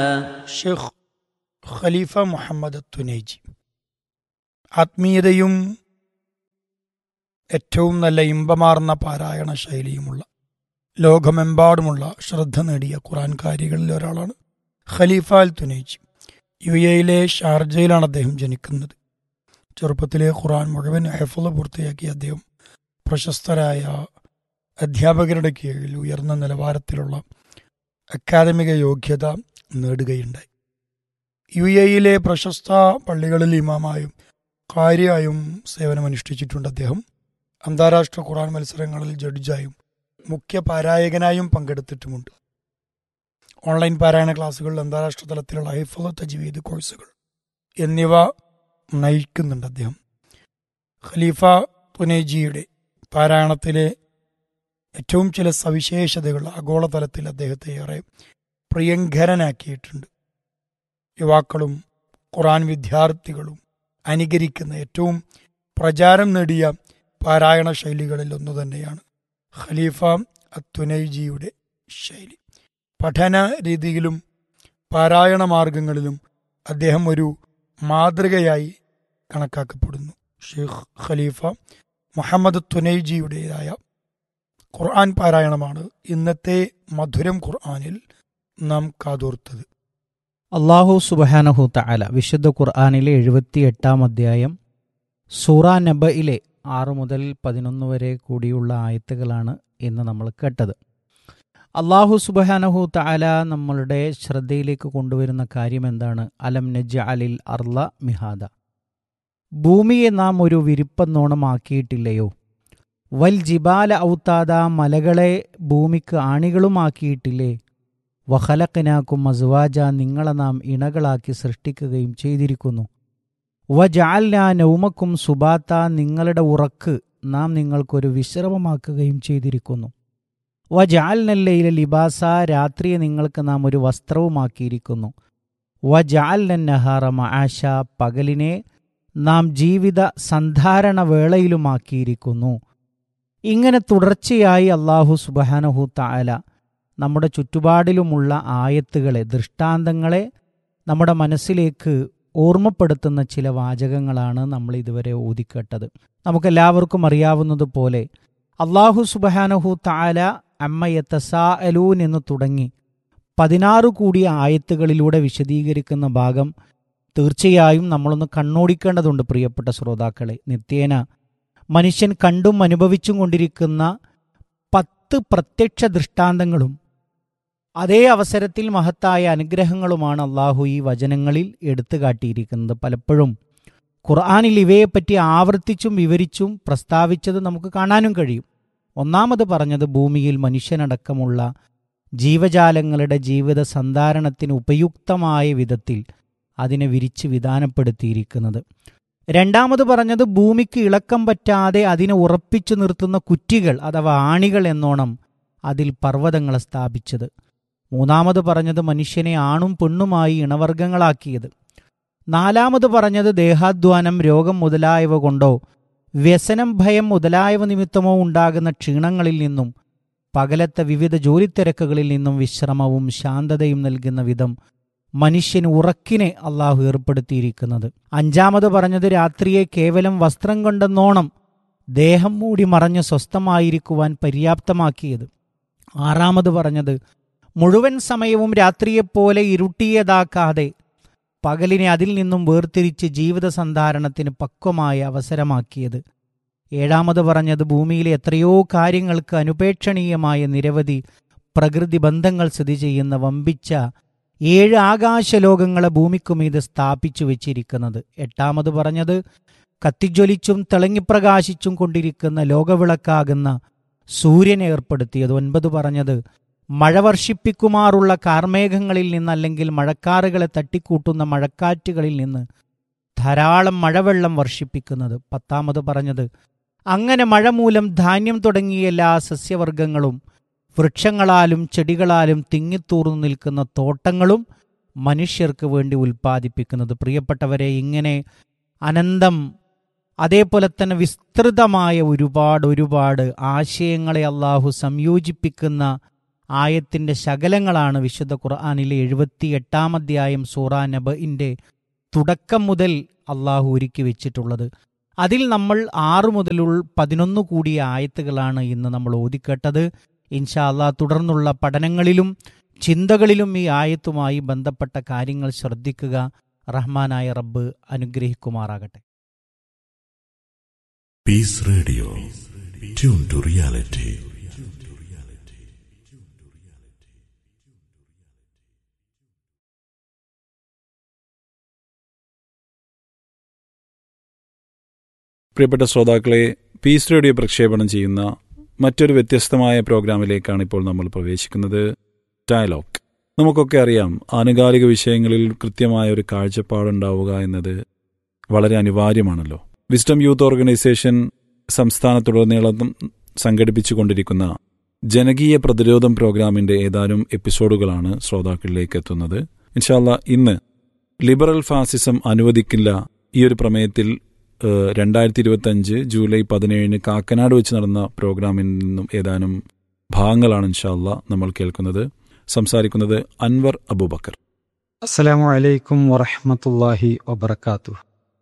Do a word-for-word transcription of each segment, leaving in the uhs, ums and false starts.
ഷെയ്ഖ് ഖലീഫ Muhammad Tunaiji ആത്മീയതയും ഏറ്റവും നല്ല ഇമ്പമാർന്ന പാരായണ ശൈലിയുമുള്ള ലോകമെമ്പാടുമുള്ള ശ്രദ്ധ നേടിയ ഖുർആൻകാരികളിൽ ഒരാളാണ് ഖലീഫ അൽ തുനൈജി. യു എയിലെ ഷാർജയിലാണ് അദ്ദേഹം ജനിക്കുന്നത്. ചെറുപ്പത്തിലെ ഖുർആൻ മുഴുവൻ ഹെഫ്ള് പൂർത്തിയാക്കിയ അദ്ദേഹം പ്രശസ്തരായ അധ്യാപകരുടെ കീഴിൽ ഉയർന്ന നിലവാരത്തിലുള്ള അക്കാദമിക യോഗ്യത നേടുകയുണ്ടായി. യു എയിലെ പ്രശസ്ത പള്ളികളിൽ ഇമാമായും ഖാരിയായും സേവനമനുഷ്ഠിച്ചിട്ടുണ്ട്. അദ്ദേഹം അന്താരാഷ്ട്ര ഖുർആൻ മത്സരങ്ങളിൽ ജഡ്ജായും മുഖ്യ പാരായകനായും പങ്കെടുത്തിട്ടുമുണ്ട്. ഓൺലൈൻ പാരായണ ക്ലാസുകൾ, അന്താരാഷ്ട്ര തലത്തിലുള്ള ഹിഫ്ള്, തജ്വീദ് കോഴ്സുകൾ എന്നിവ നയിക്കുന്നുണ്ട് അദ്ദേഹം. ഖലീഫ തുനൈജിയുടെ പാരായണത്തിലെ ഏറ്റവും ചില സവിശേഷതകൾ ആഗോളതലത്തിൽ അദ്ദേഹത്തെ ഏറെ പ്രിയങ്കരനാക്കിയിട്ടുണ്ട്. യുവാക്കളും ഖുർആൻ വിദ്യാർത്ഥികളും അനുകരിക്കുന്ന ഏറ്റവും പ്രചാരം നേടിയ പാരായണ ശൈലികളിൽ ഒന്നു തന്നെയാണ് ഖലീഫ അത്തുനൈജിയുടെ ശൈലി. പഠന രീതിയിലും പാരായണ മാർഗങ്ങളിലും അദ്ദേഹം ഒരു മാതൃകയായി കണക്കാക്കപ്പെടുന്നു. ഷെയ്ഖ് ഖലീഫ മുഹമ്മദ് തുനൈജിയുടേതായ ഖുർആൻ പാരായണമാണ് ഇന്നത്തെ മധുരം ഖുർആനിൽ നാം കാതോർത്തത്. അള്ളാഹു സുബ്ഹാനഹു തആല വിശുദ്ധ ഖുർആനിലെ എഴുപത്തി എട്ടാം അധ്യായം സൂറ നബയിലെ ആറ് മുതൽ പതിനൊന്ന് വരെ കൂടിയുള്ള ആയത്തുകളാണ് ഇന്ന് നമ്മൾ കേട്ടത്. അള്ളാഹു സുബ്ഹാനഹു തആല നമ്മളുടെ ശ്രദ്ധയിലേക്ക് കൊണ്ടുവരുന്ന കാര്യം എന്താണ്? അലം നജ്അലിൽ അർള മിഹാദ, ഭൂമിയെ നാം ഒരു വിരിപ്പന്നോണമാക്കിയിട്ടില്ലയോ? വൽ ജിബാല ഔതാദ, മലകളെ ഭൂമിക്ക് ആണികളുമാക്കിയിട്ടില്ലേ? വഖലഖ്നാകും അസ്വാജ, നിങ്ങളെ നാം ഇണകളാക്കി സൃഷ്ടിക്കുകയും ചെയ്തിരിക്കുന്നു. വജഅൽനാ നൗമക്കും സുബാത്ത, നിങ്ങളുടെ ഉറക്ക് നാം നിങ്ങൾക്കൊരു വിശ്രമമാക്കുകയും ചെയ്തിരിക്കുന്നു. വജഅൽനൽ ലൈല ലിബാസ, രാത്രിയെ നിങ്ങൾക്ക് നാം ഒരു വസ്ത്രവുമാക്കിയിരിക്കുന്നു. വജഅൽനൻ നഹാറ മആശ, പകലിനെ നാം ജീവിത സന്ധാരണ വേളയിലുമാക്കിയിരിക്കുന്നു. ഇങ്ങനെ തുടർച്ചയായി അല്ലാഹു സുബ്ഹാനഹു തആല നമ്മുടെ ചുറ്റുപാടിലുമുള്ള ആയത്തുകളെ, ദൃഷ്ടാന്തങ്ങളെ നമ്മുടെ മനസ്സിലേക്ക് ഓർമ്മപ്പെടുത്തുന്ന ചില വാചകങ്ങളാണ് നമ്മൾ ഇതുവരെ ഓതിക്കേട്ടത്. നമുക്കെല്ലാവർക്കും അറിയാവുന്നതുപോലെ അല്ലാഹു സുബ്ഹാനഹു തആല അമ്മ യതസാഅലൂൻ എന്ന് തുടങ്ങി പതിനാറ് കൂടിയ ആയത്തുകളിലൂടെ വിശദീകരിക്കുന്ന ഭാഗം തീർച്ചയായും നമ്മളൊന്ന് കണ്ണോടിക്കേണ്ടതുണ്ട്. പ്രിയപ്പെട്ട ശ്രോതാക്കളെ, നിത്യേന മനുഷ്യൻ കണ്ടും അനുഭവിച്ചും കൊണ്ടിരിക്കുന്ന പത്ത് പ്രത്യക്ഷ ദൃഷ്ടാന്തങ്ങളും അതേ അവസരത്തിൽ മഹത്തായ അനുഗ്രഹങ്ങളുമാണ് അള്ളാഹു ഈ വചനങ്ങളിൽ എടുത്തു കാട്ടിയിരിക്കുന്നത്. പലപ്പോഴും ഖുർആനിൽ ഇവയെപ്പറ്റി ആവർത്തിച്ചും വിവരിച്ചും പ്രസ്താവിച്ചത് നമുക്ക് കാണാനും കഴിയും. ഒന്നാമത് പറഞ്ഞത് ഭൂമിയിൽ മനുഷ്യനടക്കമുള്ള ജീവജാലങ്ങളുടെ ജീവിത സന്ധാരണത്തിന് ഉപയുക്തമായ വിധത്തിൽ അതിനെ വിരിച്ച് വിധാനപ്പെടുത്തിയിരിക്കുന്നത്. രണ്ടാമത് പറഞ്ഞത് ഭൂമിക്ക് ഇളക്കം പറ്റാതെ അതിനെ ഉറപ്പിച്ചു നിർത്തുന്ന കുറ്റികൾ അഥവാ ആണികൾ എന്നോണം അതിൽ പർവ്വതങ്ങളെ സ്ഥാപിച്ചത്. മൂന്നാമത് പറഞ്ഞത് മനുഷ്യനെ ആണും പെണ്ണുമായി ഇണവർഗങ്ങളാക്കിയത്. നാലാമത് പറഞ്ഞത് ദേഹാധ്വാനം, രോഗം മുതലായവ കൊണ്ടോ വ്യസനം, ഭയം മുതലായവ നിമിത്തമോ ഉണ്ടാകുന്ന ക്ഷീണങ്ങളിൽ നിന്നും പകലത്തെ വിവിധ ജോലിത്തിരക്കുകളിൽ നിന്നും വിശ്രമവും ശാന്തതയും നൽകുന്ന വിധം മനുഷ്യന് ഉറക്കിനെ അള്ളാഹു ഏർപ്പെടുത്തിയിരിക്കുന്നത്. അഞ്ചാമത് പറഞ്ഞത് രാത്രിയെ കേവലം വസ്ത്രം കൊണ്ടെന്നോണം ദേഹം മൂടി മറഞ്ഞ് സ്വസ്ഥമായിരിക്കുവാൻ പര്യാപ്തമാക്കിയത്. ആറാമത് പറഞ്ഞത് മുഴുവൻ സമയവും രാത്രിയെപ്പോലെ ഇരുട്ടിയതാക്കാതെ പകലിനെ അതിൽ നിന്നും വേർതിരിച്ച് ജീവിത സന്ധാരണത്തിന് പക്വമായ അവസരമാക്കിയത്. ഏഴാമത് പറഞ്ഞത് ഭൂമിയിലെ എത്രയോ കാര്യങ്ങൾക്ക് അനുപേക്ഷണീയമായ നിരവധി പ്രകൃതി ബന്ധങ്ങൾ സ്ഥിതി ചെയ്യുന്ന വമ്പിച്ച ഏഴ് ആകാശലോകങ്ങളെ ഭൂമിക്കുമീത് സ്ഥാപിച്ചു വെച്ചിരിക്കുന്നത്. എട്ടാമത് പറഞ്ഞത് കത്തിജ്വലിച്ചും തിളങ്ങിപ്രകാശിച്ചും കൊണ്ടിരിക്കുന്ന ലോകവിളക്കാകുന്ന സൂര്യനെ ഏർപ്പെടുത്തിയത്. ഒൻപത് പറഞ്ഞത് മഴ വർഷിപ്പിക്കുമാറുള്ള കാർമേഘങ്ങളിൽ നിന്ന് അല്ലെങ്കിൽ മഴക്കാറുകളെ തട്ടിക്കൂട്ടുന്ന മഴക്കാറ്റുകളിൽ നിന്ന് ധാരാളം മഴവെള്ളം വർഷിപ്പിക്കുന്നത്. പത്താമത് പറഞ്ഞത് അങ്ങനെ മഴ മൂലം ധാന്യം തുടങ്ങിയ എല്ലാ സസ്യവർഗങ്ങളും വൃക്ഷങ്ങളാലും ചെടികളാലും തിങ്ങിത്തൂർന്നു നിൽക്കുന്ന തോട്ടങ്ങളും മനുഷ്യർക്ക് വേണ്ടി ഉൽപ്പാദിപ്പിക്കുന്നത്. പ്രിയപ്പെട്ടവരെ, ഇങ്ങനെ അനന്തം അതേപോലെ തന്നെ വിസ്തൃതമായ ഒരുപാട് ഒരുപാട് ആശയങ്ങളെ അള്ളാഹു സംയോജിപ്പിക്കുന്ന ആയത്തിൻ്റെ ശകലങ്ങളാണ് വിശുദ്ധ ഖുർആനിലെ എഴുപത്തി എട്ടാം അധ്യായം സൂറ നബഇൻ്റെ തുടക്കം മുതൽ അള്ളാഹു ഒരുക്കി വെച്ചിട്ടുള്ളത്. അതിൽ നമ്മൾ ആറ് മുതലുള്ള പതിനൊന്ന് കൂടിയ ആയത്തുകളാണ് ഇന്ന് നമ്മൾ ഓതിക്കേട്ടത്. ഇൻഷാ അള്ളാഹ് തുടർന്നുള്ള പഠനങ്ങളിലും ചിന്തകളിലും ഈ ആയത്തുമായി ബന്ധപ്പെട്ട കാര്യങ്ങൾ ശ്രദ്ധിക്കുക. റഹ്മാനായ റബ്ബ് അനുഗ്രഹിക്കുമാറാകട്ടെ. Piece radio, tune to reality. പ്രിയപ്പെട്ട ശ്രോതാക്കളെ, പീസ് റേഡിയോ പ്രക്ഷേപണം ചെയ്യുന്ന മറ്റൊരു വ്യത്യസ്തമായ പ്രോഗ്രാമിലേക്കാണ് ഇപ്പോൾ നമ്മൾ പ്രവേശിക്കുന്നത്. ഡയലോഗ്. നമുക്കൊക്കെ അറിയാം, ആനുകാലിക വിഷയങ്ങളിൽ കൃത്യമായ ഒരു കാഴ്ചപ്പാടുണ്ടാവുക എന്നത് വളരെ അനിവാര്യമാണല്ലോ. വിസ്ഡം യൂത്ത് ഓർഗനൈസേഷൻ സംസ്ഥാനത്തുടനീളം സംഘടിപ്പിച്ചുകൊണ്ടിരിക്കുന്ന ജനകീയ പ്രതിരോധം പ്രോഗ്രാമിന്റെ ഏതാനും എപ്പിസോഡുകളാണ് ശ്രോതാക്കളിലേക്ക് എത്തുന്നത്. ഇൻഷാ അല്ലാഹ് ഇന്ന് ലിബറൽ ഫാസിസം അനുവദിക്കില്ല ഈ ഒരു പ്രമേയത്തിൽ രണ്ടായിരത്തി ഇരുപത്തി അഞ്ച് ജൂലൈ പതിനേഴിന് കാക്കനാട് വെച്ച് നടന്ന പ്രോഗ്രാമിൽ നിന്നും ഏതാനും ഭാഗങ്ങളാണ് ഇൻഷാ അല്ലാഹ് നമ്മൾ കേൾക്കുന്നത്. സംസാരിക്കുന്നത് അൻവർ അബൂബക്കർ. അസ്സലാമു അലൈക്കും വറഹ്മത്തുള്ളാഹി വബറകാതുഹു.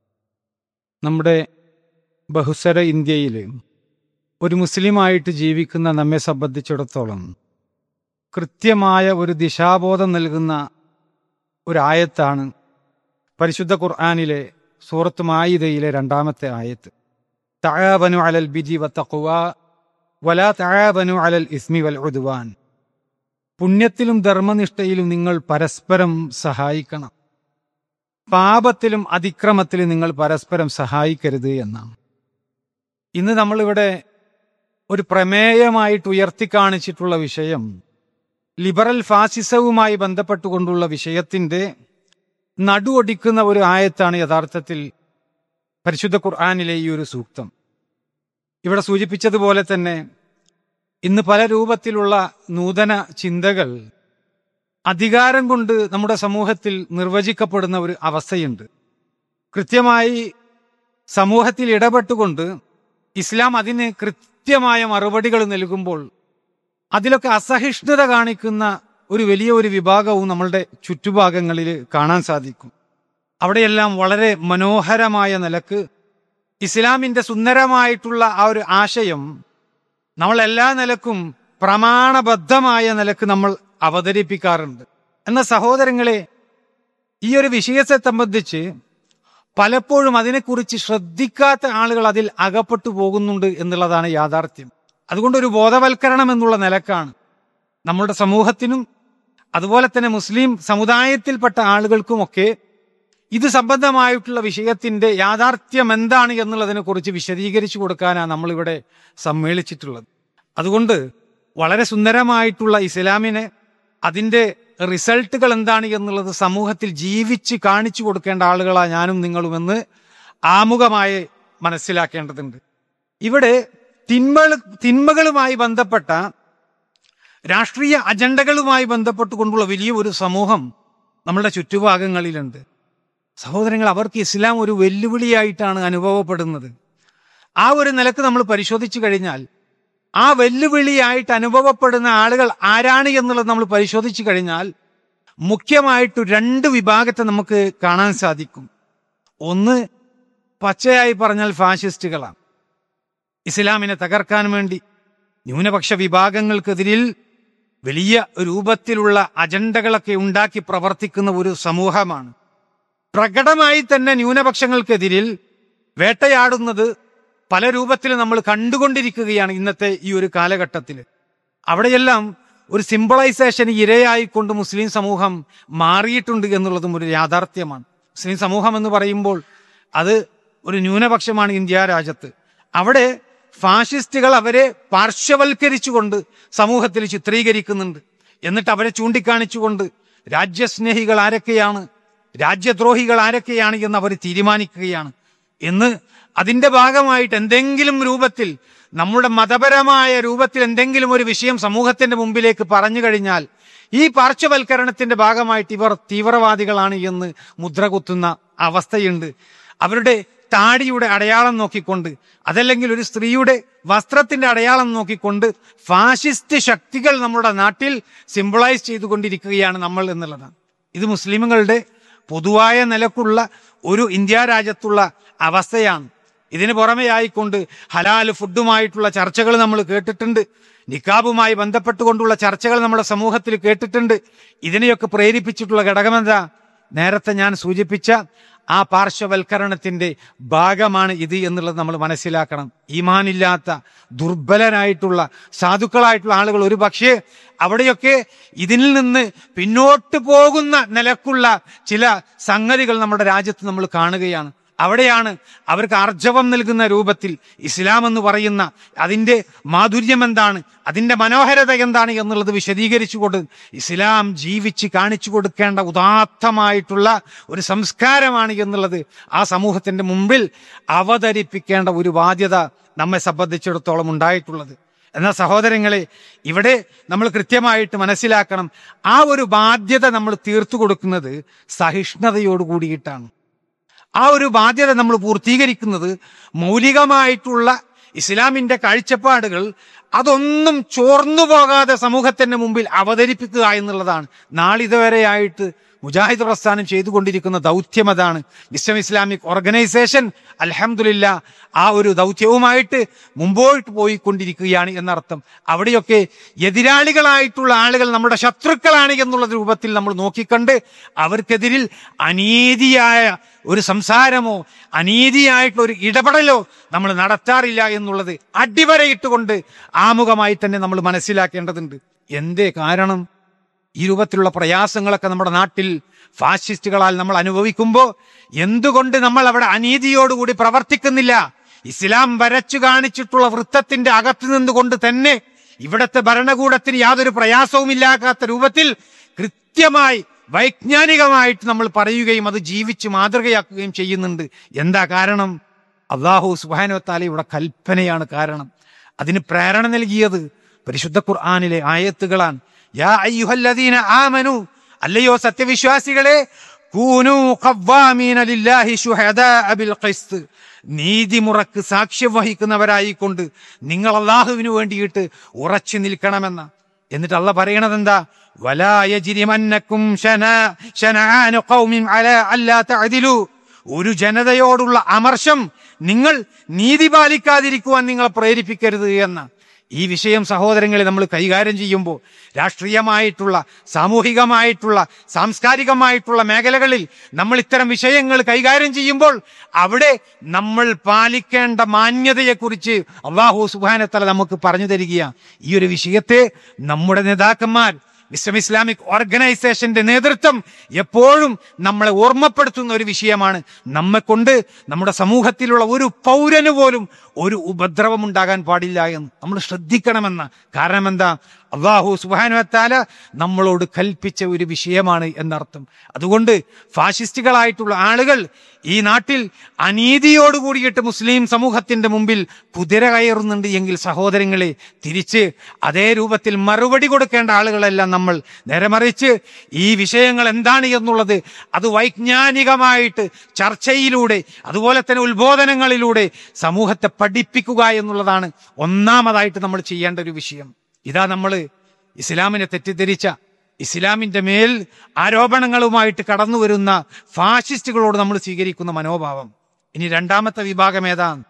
നമ്മുടെ ബഹുസ്വര ഇന്ത്യയിൽ ഒരു മുസ്ലിമായിട്ട് ജീവിക്കുന്ന നമ്മെ സംബന്ധിച്ചിടത്തോളം കൃത്യമായ ഒരു ദിശാബോധം നൽകുന്ന ഒരായത്താണ് പരിശുദ്ധ ഖുർആനിലെ സൂറത്ത് മായിദയിലെ രണ്ടാമത്തെ ആയത്ത്. തആബനു അലൽ ബിരി വത്തഖ്വ വലാ തആബനു അലൽ ഇസ്മി വൽ ഉദ്വാൻ. പുണ്യത്തിലും ധർമ്മനിഷ്ഠയിലും നിങ്ങൾ പരസ്പരം സഹായിക്കണം, പാപത്തിലും അതിക്രമത്തിലും നിങ്ങൾ പരസ്പരം സഹായിക്കരുത് എന്നാണ്. ഇന്ന് നമ്മളിവിടെ ഒരു പ്രമേയമായിട്ട് ഉയർത്തിക്കാണിച്ചിട്ടുള്ള വിഷയം ലിബറൽ ഫാസിസവുമായി ബന്ധപ്പെട്ടുകൊണ്ടുള്ള വിഷയത്തിന്റെ നടുവൊടിക്കുന്ന ഒരു ആയത്താണ് യഥാർത്ഥത്തിൽ പരിശുദ്ധ ഖുർആനിലെ ഈ ഒരു സൂക്തം. ഇവിടെ സൂചിപ്പിച്ചതുപോലെ തന്നെ ഇന്ന് പല രൂപത്തിലുള്ള നൂതന ചിന്തകൾ അധികാരം കൊണ്ട് നമ്മുടെ സമൂഹത്തിൽ നിർവചിക്കപ്പെടുന്ന ഒരു അവസ്ഥയുണ്ട്. കൃത്യമായി സമൂഹത്തിൽ ഇടപെട്ടുകൊണ്ട് ഇസ്ലാം അതിന് കൃത്യമായ മറുപടികൾ നൽകുമ്പോൾ അതിലൊക്കെ അസഹിഷ്ണുത കാണിക്കുന്ന ഒരു വലിയ ഒരു വിഭാഗവും നമ്മളുടെ ചുറ്റുഭാഗങ്ങളിൽ കാണാൻ സാധിക്കും. അവിടെയെല്ലാം വളരെ മനോഹരമായ നിലക്ക് ഇസ്ലാമിന്റെ സുന്ദരമായിട്ടുള്ള ആ ഒരു ആശയം നമ്മൾ എല്ലാ നിലക്കും പ്രമാണബദ്ധമായ നിലക്ക് നമ്മൾ അവതരിപ്പിക്കാറുണ്ട്. എന്ന സഹോദരങ്ങളെ, ഈ ഒരു വിഷയത്തെ സംബന്ധിച്ച് പലപ്പോഴും അതിനെക്കുറിച്ച് ശ്രദ്ധിക്കാത്ത ആളുകൾ അതിൽ അകപ്പെട്ടു പോകുന്നുണ്ട് എന്നുള്ളതാണ് യാഥാർത്ഥ്യം. അതുകൊണ്ടൊരു ബോധവൽക്കരണം എന്നുള്ള നിലക്കാണ് നമ്മളുടെ സമൂഹത്തിനും അതുപോലെ തന്നെ മുസ്ലിം സമുദായത്തിൽപ്പെട്ട ആളുകൾക്കുമൊക്കെ ഇത് സംബന്ധമായിട്ടുള്ള വിഷയത്തിന്റെ യാഥാർത്ഥ്യം എന്താണ് എന്നുള്ളതിനെ കുറിച്ച് വിശദീകരിച്ചു കൊടുക്കാനാണ് നമ്മളിവിടെ സമ്മേളിച്ചിട്ടുള്ളത്. അതുകൊണ്ട് വളരെ സുന്ദരമായിട്ടുള്ള ഇസ്ലാമിനെ, അതിന്റെ റിസൾട്ടുകൾ എന്താണ് എന്നുള്ളത് സമൂഹത്തിൽ ജീവിച്ച് കാണിച്ചു കൊടുക്കേണ്ട ആളുകളാ ഞാനും നിങ്ങളുമെന്ന് ആമുഖമായി മനസ്സിലാക്കേണ്ടതുണ്ട്. ഇവിടെ തിന്മകൾ തിന്മകളുമായി ബന്ധപ്പെട്ട രാഷ്ട്രീയ അജണ്ടകളുമായി ബന്ധപ്പെട്ടുകൊണ്ടുള്ള വലിയ ഒരു സമൂഹം നമ്മളുടെ ചുറ്റുഭാഗങ്ങളിലുണ്ട്. സഹോദരങ്ങൾ, അവർക്ക് ഇസ്ലാം ഒരു വെല്ലുവിളിയായിട്ടാണ് അനുഭവപ്പെടുന്നത്. ആ ഒരു നിലക്ക് നമ്മൾ പരിശോധിച്ചു കഴിഞ്ഞാൽ ആ വെല്ലുവിളിയായിട്ട് അനുഭവപ്പെടുന്ന ആളുകൾ ആരാണ് എന്നുള്ളത് നമ്മൾ പരിശോധിച്ചു കഴിഞ്ഞാൽ മുഖ്യമായിട്ട് രണ്ട് വിഭാഗത്തെ നമുക്ക് കാണാൻ സാധിക്കും. ഒന്ന്, പച്ചയായി പറഞ്ഞാൽ ഫാഷിസ്റ്റുകളാണ്. ഇസ്ലാമിനെ തകർക്കാൻ വേണ്ടി ന്യൂനപക്ഷ വിഭാഗങ്ങൾക്കെതിരിൽ വലിയ രൂപത്തിലുള്ള അജണ്ടകളൊക്കെ ഉണ്ടാക്കി പ്രവർത്തിക്കുന്ന ഒരു സമൂഹമാണ്. പ്രകടമായി തന്നെ ന്യൂനപക്ഷങ്ങൾക്കെതിരിൽ വേട്ടയാടുന്നത് പല രൂപത്തിൽ നമ്മൾ കണ്ടുകൊണ്ടിരിക്കുകയാണ് ഇന്നത്തെ ഈ ഒരു കാലഘട്ടത്തിൽ. അവിടെയെല്ലാം ഒരു സിംബിളൈസേഷന് ഇരയായിക്കൊണ്ട് മുസ്ലിം സമൂഹം മാറിയിട്ടുണ്ട് എന്നുള്ളതും ഒരു യാഥാർത്ഥ്യമാണ്. മുസ്ലിം സമൂഹം എന്ന് പറയുമ്പോൾ അത് ഒരു ന്യൂനപക്ഷമാണ് ഇന്ത്യ രാജ്യത്ത്. അവിടെ ഫാഷിസ്റ്റുകൾ അവരെ പാർശ്വവൽക്കരിച്ചുകൊണ്ട് സമൂഹത്തിൽ ചിത്രീകരിക്കുന്നുണ്ട്. എന്നിട്ട് അവരെ ചൂണ്ടിക്കാണിച്ചുകൊണ്ട് രാജ്യസ്നേഹികൾ ആരൊക്കെയാണ്, രാജ്യദ്രോഹികൾ ആരൊക്കെയാണ് എന്ന് അവർ തീരുമാനിക്കുകയാണ്. എന്ന് അതിന്റെ ഭാഗമായിട്ട് എന്തെങ്കിലും രൂപത്തിൽ നമ്മുടെ മതപരമായ രൂപത്തിൽ എന്തെങ്കിലും ഒരു വിഷയം സമൂഹത്തിന്റെ മുമ്പിലേക്ക് പറഞ്ഞു കഴിഞ്ഞാൽ ഈ പാർശ്വവൽക്കരണത്തിന്റെ ഭാഗമായിട്ട് ഇവർ തീവ്രവാദികളാണ് എന്ന് മുദ്ര കുത്തുന്ന അവസ്ഥയുണ്ട്. അവരുടെ താടിയുടെ അടയാളം നോക്കിക്കൊണ്ട്, അതല്ലെങ്കിൽ ഒരു സ്ത്രീയുടെ വസ്ത്രത്തിന്റെ അടയാളം നോക്കിക്കൊണ്ട് ഫാഷിസ്റ്റ് ശക്തികൾ നമ്മുടെ നാട്ടിൽ സിംബിളൈസ് ചെയ്തുകൊണ്ടിരിക്കുകയാണ് നമ്മൾ എന്നുള്ളതാണ്. ഇത് മുസ്ലിമുകളുടെ പൊതുവായ നിലക്കുള്ള ഒരു ഇന്ത്യ രാജ്യത്തുള്ള അവസ്ഥയാണ്. ഇതിന് പുറമെയായിക്കൊണ്ട് ഹലാൽ ഫുഡുമായിട്ടുള്ള ചർച്ചകൾ നമ്മൾ കേട്ടിട്ടുണ്ട്. നിക്കാബുമായി ബന്ധപ്പെട്ടുകൊണ്ടുള്ള ചർച്ചകൾ നമ്മുടെ സമൂഹത്തിൽ കേട്ടിട്ടുണ്ട്. ഇതിനെയൊക്കെ പ്രേരിപ്പിച്ചിട്ടുള്ള ഘടകമെന്താ? നേരത്തെ ഞാൻ സൂചിപ്പിച്ച ആ പാർശ്വവൽക്കരണത്തിന്റെ ഭാഗമാണ് ഇത് എന്നുള്ളത് നമ്മൾ മനസ്സിലാക്കണം. ഈമാനില്ലാത്ത ദുർബലരായിട്ടുള്ള സാധുക്കളായിട്ടുള്ള ആളുകൾ ഒരു പക്ഷേ അവിടെയൊക്കെ ഇതിൽ നിന്ന് പിന്നോട്ട് പോകുന്ന നിലക്കുള്ള ചില സംഗതികൾ നമ്മുടെ രാജ്യത്ത് നമ്മൾ കാണുകയാണ്. അവിടെയാണ് അവർക്ക് ആർജവം നൽകുന്ന രൂപത്തിൽ ഇസ്ലാം എന്ന് പറയുന്ന അതിൻ്റെ മാധുര്യം എന്താണ്, അതിൻ്റെ മനോഹരത എന്താണ് എന്നുള്ളത് വിശദീകരിച്ചുകൊണ്ട് ഇസ്ലാം ജീവിച്ച് കാണിച്ചു കൊടുക്കേണ്ട ഉദാത്തമായിട്ടുള്ള ഒരു സംസ്കാരമാണ് എന്നുള്ളത് ആ സമൂഹത്തിന്റെ മുമ്പിൽ അവതരിപ്പിക്കേണ്ട ഒരു ബാധ്യത നമ്മെ സംബന്ധിച്ചിടത്തോളം ഉണ്ടായിട്ടുള്ളത്. എന്നാൽ സഹോദരങ്ങളെ, ഇവിടെ നമ്മൾ കൃത്യമായിട്ട് മനസ്സിലാക്കണം, ആ ഒരു ബാധ്യത നമ്മൾ തീർത്തു കൊടുക്കുന്നത് സഹിഷ്ണുതയോട് കൂടിയിട്ടാണ്. ആ ഒരു ബാധ്യത നമ്മൾ പൂർത്തീകരിക്കുന്നത് മൗലികമായിട്ടുള്ള ഇസ്ലാമിന്റെ കാഴ്ചപ്പാടുകൾ അതൊന്നും ചോർന്നു പോകാതെ സമൂഹത്തിന്റെ മുമ്പിൽ അവതരിപ്പിക്കുക എന്നുള്ളതാണ്. നാളിതുവരെയായിട്ട് മുജാഹിദ് പ്രസ്ഥാനം ചെയ്തുകൊണ്ടിരിക്കുന്ന ദൗത്യം അതാണ്. വിശ്വം ഇസ്ലാമിക് ഓർഗനൈസേഷൻ അൽഹംദുലില്ലാ ആ ഒരു ദൗത്യവുമായിട്ട് മുമ്പോട്ട് പോയിക്കൊണ്ടിരിക്കുകയാണ് എന്നർത്ഥം. അവിടെയൊക്കെ എതിരാളികളായിട്ടുള്ള ആളുകൾ നമ്മുടെ ശത്രുക്കളാണ് എന്നുള്ള രൂപത്തിൽ നമ്മൾ നോക്കിക്കണ്ട് അവർക്കെതിരിൽ അനീതിയായ ഒരു സംസാരമോ അനീതിയായിട്ടുള്ള ഒരു ഇടപെടലോ നമ്മൾ നടത്താറില്ല എന്നുള്ളത് അടിവരയിട്ടുകൊണ്ട് ആമുഖമായി തന്നെ നമ്മൾ മനസ്സിലാക്കേണ്ടതുണ്ട്. എന്തേ കാരണം? ഈ രൂപത്തിലുള്ള പ്രയാസങ്ങളൊക്കെ നമ്മുടെ നാട്ടിൽ ഫാഷിസ്റ്റുകളാൽ നമ്മൾ അനുഭവിക്കുമ്പോൾ എന്തുകൊണ്ട് നമ്മൾ അവിടെ അനീതിയോടുകൂടി പ്രവർത്തിക്കുന്നില്ല? ഇസ്ലാം വരച്ചു കാണിച്ചിട്ടുള്ള വൃത്തത്തിന്റെ അകത്ത് നിന്നുകൊണ്ട് തന്നെ ഇവിടത്തെ ഭരണകൂടത്തിന് യാതൊരു പ്രയാസവും ഇല്ലാത്ത രൂപത്തിൽ കൃത്യമായി വൈജ്ഞാനികമായിട്ട് നമ്മൾ പറയുകയും അത് ജീവിച്ച് മാതൃകയാക്കുകയും ചെയ്യുന്നുണ്ട്. എന്താ കാരണം? അല്ലാഹു സുബ്ഹാനഹു വ തആല ഇവിടെ കൽപ്പനയാണ് കാരണം. അതിന് പ്രേരണ നൽകിയത് പരിശുദ്ധ ഖുർആനിലെ ആയത്തുകളാണ്. യാ അയ്യുഹല്ലദീന ആമനു, അല്ലയോ സത്യവിശ്വാസികളെ, കൂനൂ ഖവ്വാമീന ലില്ലാഹി ശുഹദാഅ ബിൽ ഖിസ്ത്, നീതിമുറക്ക് സാക്ഷ്യം വഹിക്കുന്നവരായിക്കൊണ്ട് നിങ്ങൾ അല്ലാഹുവിന് വേണ്ടിയിട്ട് ഉറച്ചു നിൽക്കണമെന്ന. എന്നിട്ട് അല്ലാഹ് പറയണത് എന്താ? വലാ യജ്രിമന്നകും ശനആനു ഖൗമിൻ അലാ അല്ലാ തഅദിലു, ഒരു ജനതയോടുള്ള അമർഷം നിങ്ങൾ നീതി പാലിക്കാതിരിക്കുവാൻ നിങ്ങളെ പ്രേരിപ്പിക്കരുത് എന്ന ഈ വിഷയം സഹോദരങ്ങളെ നമ്മൾ കൈകാര്യം ചെയ്യുമ്പോൾ രാഷ്ട്രീയമായിട്ടുള്ള സാമൂഹികമായിട്ടുള്ള സാംസ്കാരികമായിട്ടുള്ള മേഖലകളിൽ നമ്മൾ ഇത്തരം വിഷയങ്ങൾ കൈകാര്യം ചെയ്യുമ്പോൾ അവിടെ നമ്മൾ പാലിക്കേണ്ട മാന്യതയെക്കുറിച്ച് അല്ലാഹു സുബ്ഹാനഹു വ തആല നമുക്ക് പറഞ്ഞു തരികയാണ്. ഈ ഒരു വിഷയത്തെ നമ്മുടെ നേതാക്കന്മാർ, വിശ്വം ഇസ്ലാമിക് ഓർഗനൈസേഷന്റെ നേതൃത്വം എപ്പോഴും നമ്മളെ ഓർമ്മപ്പെടുത്തുന്ന ഒരു വിഷയമാണ്. നമ്മെ കൊണ്ട് നമ്മുടെ സമൂഹത്തിലുള്ള ഒരു പൗരന് പോലും ഒരു ഉപദ്രവം ഉണ്ടാകാൻ പാടില്ല എന്ന് നമ്മൾ ശ്രദ്ധിക്കണമെന്ന. കാരണം എന്താ? അല്ലാഹു സുബ്ഹാനഹു വ തആല നമ്മളോട് കൽപ്പിച്ച ഒരു വിഷയമാണ് എന്നർത്ഥം. അതുകൊണ്ട് ഫാഷിസ്റ്റുകളായിട്ടുള്ള ആളുകൾ ഈ നാട്ടിൽ അനീതിയോട് കൂടിയിട്ട് മുസ്ലിം സമൂഹത്തിന്റെ മുമ്പിൽ കുതിര കയറുന്നുണ്ട് എങ്കിൽ സഹോദരങ്ങളെ, തിരിച്ച് അതേ രൂപത്തിൽ മറുപടി കൊടുക്കേണ്ട ആളുകളെല്ലാം നമ്മൾ. നേരെ മറിച്ച് ഈ വിഷയങ്ങൾ എന്താണ് എന്നുള്ളത് അത് വൈജ്ഞാനികമായിട്ട് ചർച്ചയിലൂടെ അതുപോലെ തന്നെ ഉത്ബോധനങ്ങളിലൂടെ സമൂഹത്തെ പഠിപ്പിക്കുക എന്നുള്ളതാണ് ഒന്നാമതായിട്ട് നമ്മൾ ചെയ്യേണ്ട ഒരു വിഷയം. ഇതാ നമ്മൾ ഇസ്ലാമിനെ തെറ്റിദ്ധരിച്ച, ഇസ്ലാമിന്റെ മേൽ ആരോപണങ്ങളുമായിട്ട് കടന്നു വരുന്ന ഫാഷിസ്റ്റുകളോട് നമ്മൾ സ്വീകരിക്കുന്ന മനോഭാവം. ഇനി രണ്ടാമത്തെ വിഭാഗം ഏതാണ്?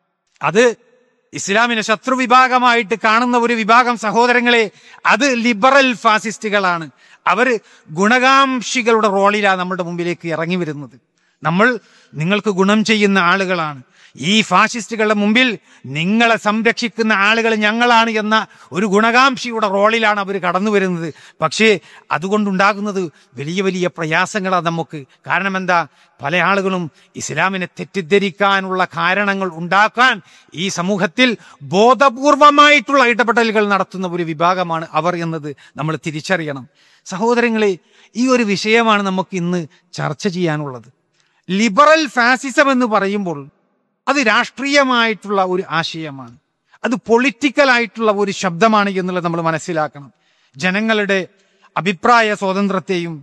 അത് ഇസ്ലാമിനെ ശത്രു വിഭാഗമായിട്ട് കാണുന്ന ഒരു വിഭാഗം സഹോദരങ്ങളെ, അത് ലിബറൽ ഫാസിസ്റ്റുകളാണ്. അവര് ഗുണകാംക്ഷികളുടെ റോളിലാണ് നമ്മുടെ മുമ്പിലേക്ക് ഇറങ്ങി വരുന്നത്. നമ്മൾ നിങ്ങൾക്ക് ഗുണം ചെയ്യുന്ന ആളുകളാണ്. ഈ ഫാഷിസ്റ്റുകളുടെ മുമ്പിൽ നിങ്ങളെ സംരക്ഷിക്കുന്ന ആളുകൾ ഞങ്ങളാണ് എന്ന ഒരു ഗുണകാംക്ഷിയുടെ റോളിലാണ് അവർ കടന്നു വരുന്നത്. പക്ഷേ അതുകൊണ്ടുണ്ടാകുന്നത് വലിയ വലിയ പ്രയാസങ്ങളാണ് നമുക്ക്. കാരണം എന്താ? പല ആളുകളും ഇസ്ലാമിനെ തെറ്റിദ്ധരിക്കാനുള്ള കാരണങ്ങൾ ഉണ്ടാക്കാൻ ഈ സമൂഹത്തിൽ ബോധപൂർവമായിട്ടുള്ള ഇടപെടലുകൾ നടത്തുന്ന ഒരു വിഭാഗമാണ് അവർ എന്നത് നമ്മൾ തിരിച്ചറിയണം. സഹോദരങ്ങളെ, ഈ ഒരു വിഷയമാണ് നമുക്ക് ഇന്ന് ചർച്ച ചെയ്യാനുള്ളത്. ലിബറൽ ഫാസിസം എന്ന് പറയുമ്പോൾ അത് രാഷ്ട്രീയമായിട്ടുള്ള ഒരു ആശയമാണ്, അത് പൊളിറ്റിക്കലായിട്ടുള്ള ഒരു ശബ്ദമാണ് എന്നുള്ളത് നമ്മൾ മനസ്സിലാക്കണം. ജനങ്ങളുടെ അഭിപ്രായ സ്വാതന്ത്ര്യത്തെയും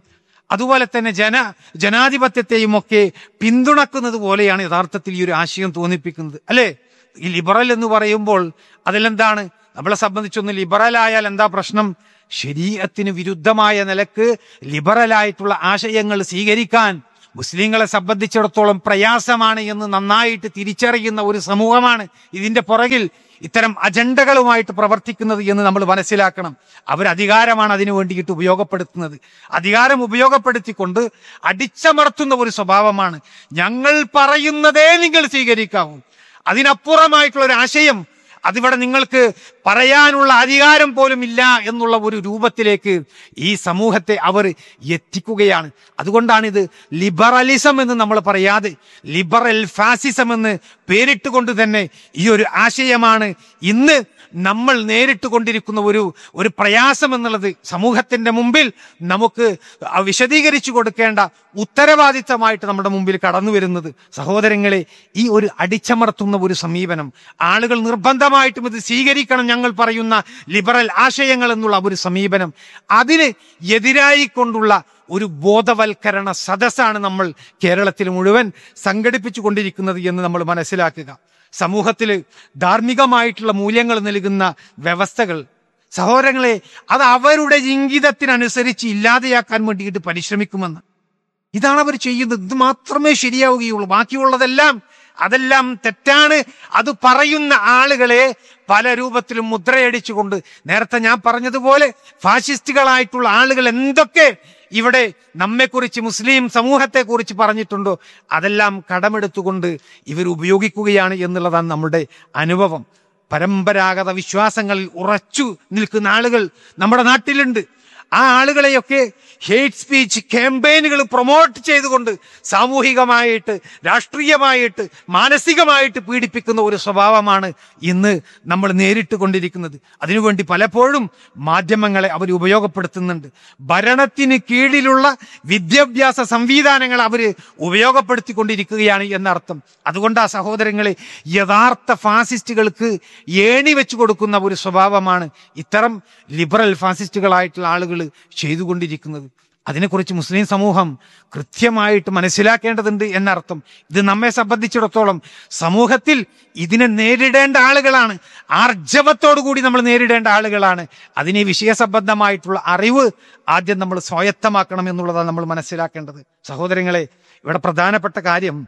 അതുപോലെ തന്നെ ജന ജനാധിപത്യത്തെയും ഒക്കെ പിന്തുണക്കുന്നത് പോലെയാണ് യഥാർത്ഥത്തിൽ ഈ ഒരു ആശയം തോന്നിപ്പിക്കുന്നത്, അല്ലേ? ഈ ലിബറൽ എന്ന് പറയുമ്പോൾ അതിലെന്താണ്? നമ്മളെ സംബന്ധിച്ചൊന്ന് ലിബറൽ ആയാൽ എന്താ പ്രശ്നം? ശരീഅത്തിന് വിരുദ്ധമായ നിലക്ക് ലിബറലായിട്ടുള്ള ആശയങ്ങൾ സ്വീകരിക്കാൻ മുസ്ലിങ്ങളെ സംബന്ധിച്ചിടത്തോളം പ്രയാസമാണ് എന്ന് നന്നായിട്ട് തിരിച്ചറിയുന്ന ഒരു സമൂഹമാണ് ഇതിന്റെ പുറകിൽ ഇത്തരം അജണ്ടകളുമായിട്ട് പ്രവർത്തിക്കുന്നത് എന്ന് നമ്മൾ മനസ്സിലാക്കണം. അവർ അധികാരമാണ് അതിനു വേണ്ടിയിട്ട് ഉപയോഗപ്പെടുത്തുന്നത്. അധികാരം ഉപയോഗപ്പെടുത്തിക്കൊണ്ട് അടിച്ചമർത്തുന്ന ഒരു സ്വഭാവമാണ്. ഞങ്ങൾ പറയുന്നതേ നിങ്ങൾ സ്വീകരിക്കാവൂ, അതിനപ്പുറമായിട്ടുള്ള ഒരു ആശയം അതിവിടെ നിങ്ങൾക്ക് പറയാനുള്ള അധികാരം പോലും ഇല്ല എന്നുള്ള ഒരു രൂപത്തിലേക്ക് ഈ സമൂഹത്തെ അവർ എത്തിക്കുകയാണ്. അതുകൊണ്ടാണിത് ലിബറലിസം എന്ന് നമ്മൾ പറയാതെ ലിബറൽ ഫാസിസം എന്ന് പേരിട്ടുകൊണ്ട് തന്നെ ഈ ഒരു ആശയമാണ് ഇന്ന് നമ്മൾ നേരിട്ട് കൊണ്ടിരിക്കുന്ന ഒരു ഒരു പ്രയാസം എന്നുള്ളത് സമൂഹത്തിന്റെ മുമ്പിൽ നമുക്ക് വിശദീകരിച്ചു കൊടുക്കേണ്ട ഉത്തരവാദിത്തമായിട്ട് നമ്മുടെ മുമ്പിൽ കടന്നു വരുന്നത്. സഹോദരങ്ങളെ, ഈ ഒരു അടിച്ചമർത്തുന്ന ഒരു സമീപനം, ആളുകൾ നിർബന്ധമായിട്ടും ഇത് സ്വീകരിക്കണം ഞങ്ങൾ പറയുന്ന ലിബറൽ ആശയങ്ങൾ എന്നുള്ള ഒരു സമീപനം, അതിന് എതിരായി കൊണ്ടുള്ള ഒരു ബോധവൽക്കരണ സദസ്സാണ് നമ്മൾ കേരളത്തിൽ മുഴുവൻ സംഘടിപ്പിച്ചു കൊണ്ടിരിക്കുന്നത് എന്ന് നമ്മൾ മനസ്സിലാക്കുക. സമൂഹത്തിൽ ധാർമ്മികമായിട്ടുള്ള മൂല്യങ്ങൾ നൽകുന്ന വ്യവസ്ഥകൾ, സഹോദരങ്ങളെ, അത് അവരുടെ ഇംഗിതത്തിനനുസരിച്ച് ഇല്ലാതെയാക്കാൻ വേണ്ടിയിട്ട് പരിശ്രമിക്കുമെന്ന്. ഇതാണ് അവർ ചെയ്യുന്നത്. ഇത് മാത്രമേ ശരിയാവുകയുള്ളൂ. ബാക്കിയുള്ളതെല്ലാം അതെല്ലാം തെറ്റാണ്. അത് പറയുന്ന ആളുകളെ പല രൂപത്തിലും മുദ്രയടിച്ചുകൊണ്ട്, നേരത്തെ ഞാൻ പറഞ്ഞതുപോലെ ഫാഷിസ്റ്റുകളായിട്ടുള്ള ആളുകൾ എന്തൊക്കെ ഇവിടെ നമ്മെക്കുറിച്ച്, മുസ്ലിം സമൂഹത്തെ കുറിച്ച് പറഞ്ഞിട്ടുണ്ടോ അതെല്ലാം കടമെടുത്തുകൊണ്ട് ഇവർ ഉപയോഗിക്കുകയാണ് എന്നുള്ളതാണ് നമ്മുടെ അനുഭവം. പരമ്പരാഗത വിശ്വാസങ്ങളിൽ ഉറച്ചു നിൽക്കുന്ന ആളുകൾ നമ്മുടെ നാട്ടിലുണ്ട്. ആ ആളുകളെയൊക്കെ ഹെയ്റ്റ് സ്പീച്ച് ക്യാമ്പയിനുകൾ പ്രൊമോട്ട് ചെയ്തുകൊണ്ട് സാമൂഹികമായിട്ട്, രാഷ്ട്രീയമായിട്ട്, മാനസികമായിട്ട് പീഡിപ്പിക്കുന്ന ഒരു സ്വഭാവമാണ് ഇന്ന് നമ്മൾ നേരിട്ട് കൊണ്ടിരിക്കുന്നത്. അതിനുവേണ്ടി പലപ്പോഴും മാധ്യമങ്ങളെ അവർ ഉപയോഗപ്പെടുത്തുന്നുണ്ട്. ഭരണത്തിന് കീഴിലുള്ള വിദ്യാഭ്യാസ സംവിധാനങ്ങൾ അവർ ഉപയോഗപ്പെടുത്തിക്കൊണ്ടിരിക്കുകയാണ് എന്നർത്ഥം. അതുകൊണ്ട് ആ സഹോദരങ്ങളെ, യഥാർത്ഥ ഫാസിസ്റ്റുകൾക്ക് ഏണി വെച്ചു കൊടുക്കുന്ന ഒരു സ്വഭാവമാണ് ഇത്തരം ലിബറൽ ഫാസിസ്റ്റുകളായിട്ടുള്ള ആളുകൾ ചെയ്തുകൊണ്ടിരിക്കുന്നത്. അതിനെക്കുറിച്ച് മുസ്ലിം സമൂഹം കൃത്യമായിട്ട് മനസ്സിലാക്കേണ്ടതുണ്ട് എന്നർത്ഥം. ഇത് നമ്മെ സംബന്ധിച്ചിടത്തോളം സമൂഹത്തിൽ ഇതിനെ നേരിടേണ്ട ആളുകളാണ്, ആർജവത്തോടു കൂടി നമ്മൾ നേരിടേണ്ട ആളുകളാണ്. അതിനെ വിഷയസംബന്ധമായിട്ടുള്ള അറിവ് ആദ്യം നമ്മൾ സ്വായത്തമാക്കണം എന്നുള്ളതാണ് നമ്മൾ മനസ്സിലാക്കേണ്ടത്. സഹോദരങ്ങളെ, ഇവിടെ പ്രധാനപ്പെട്ട കാര്യം,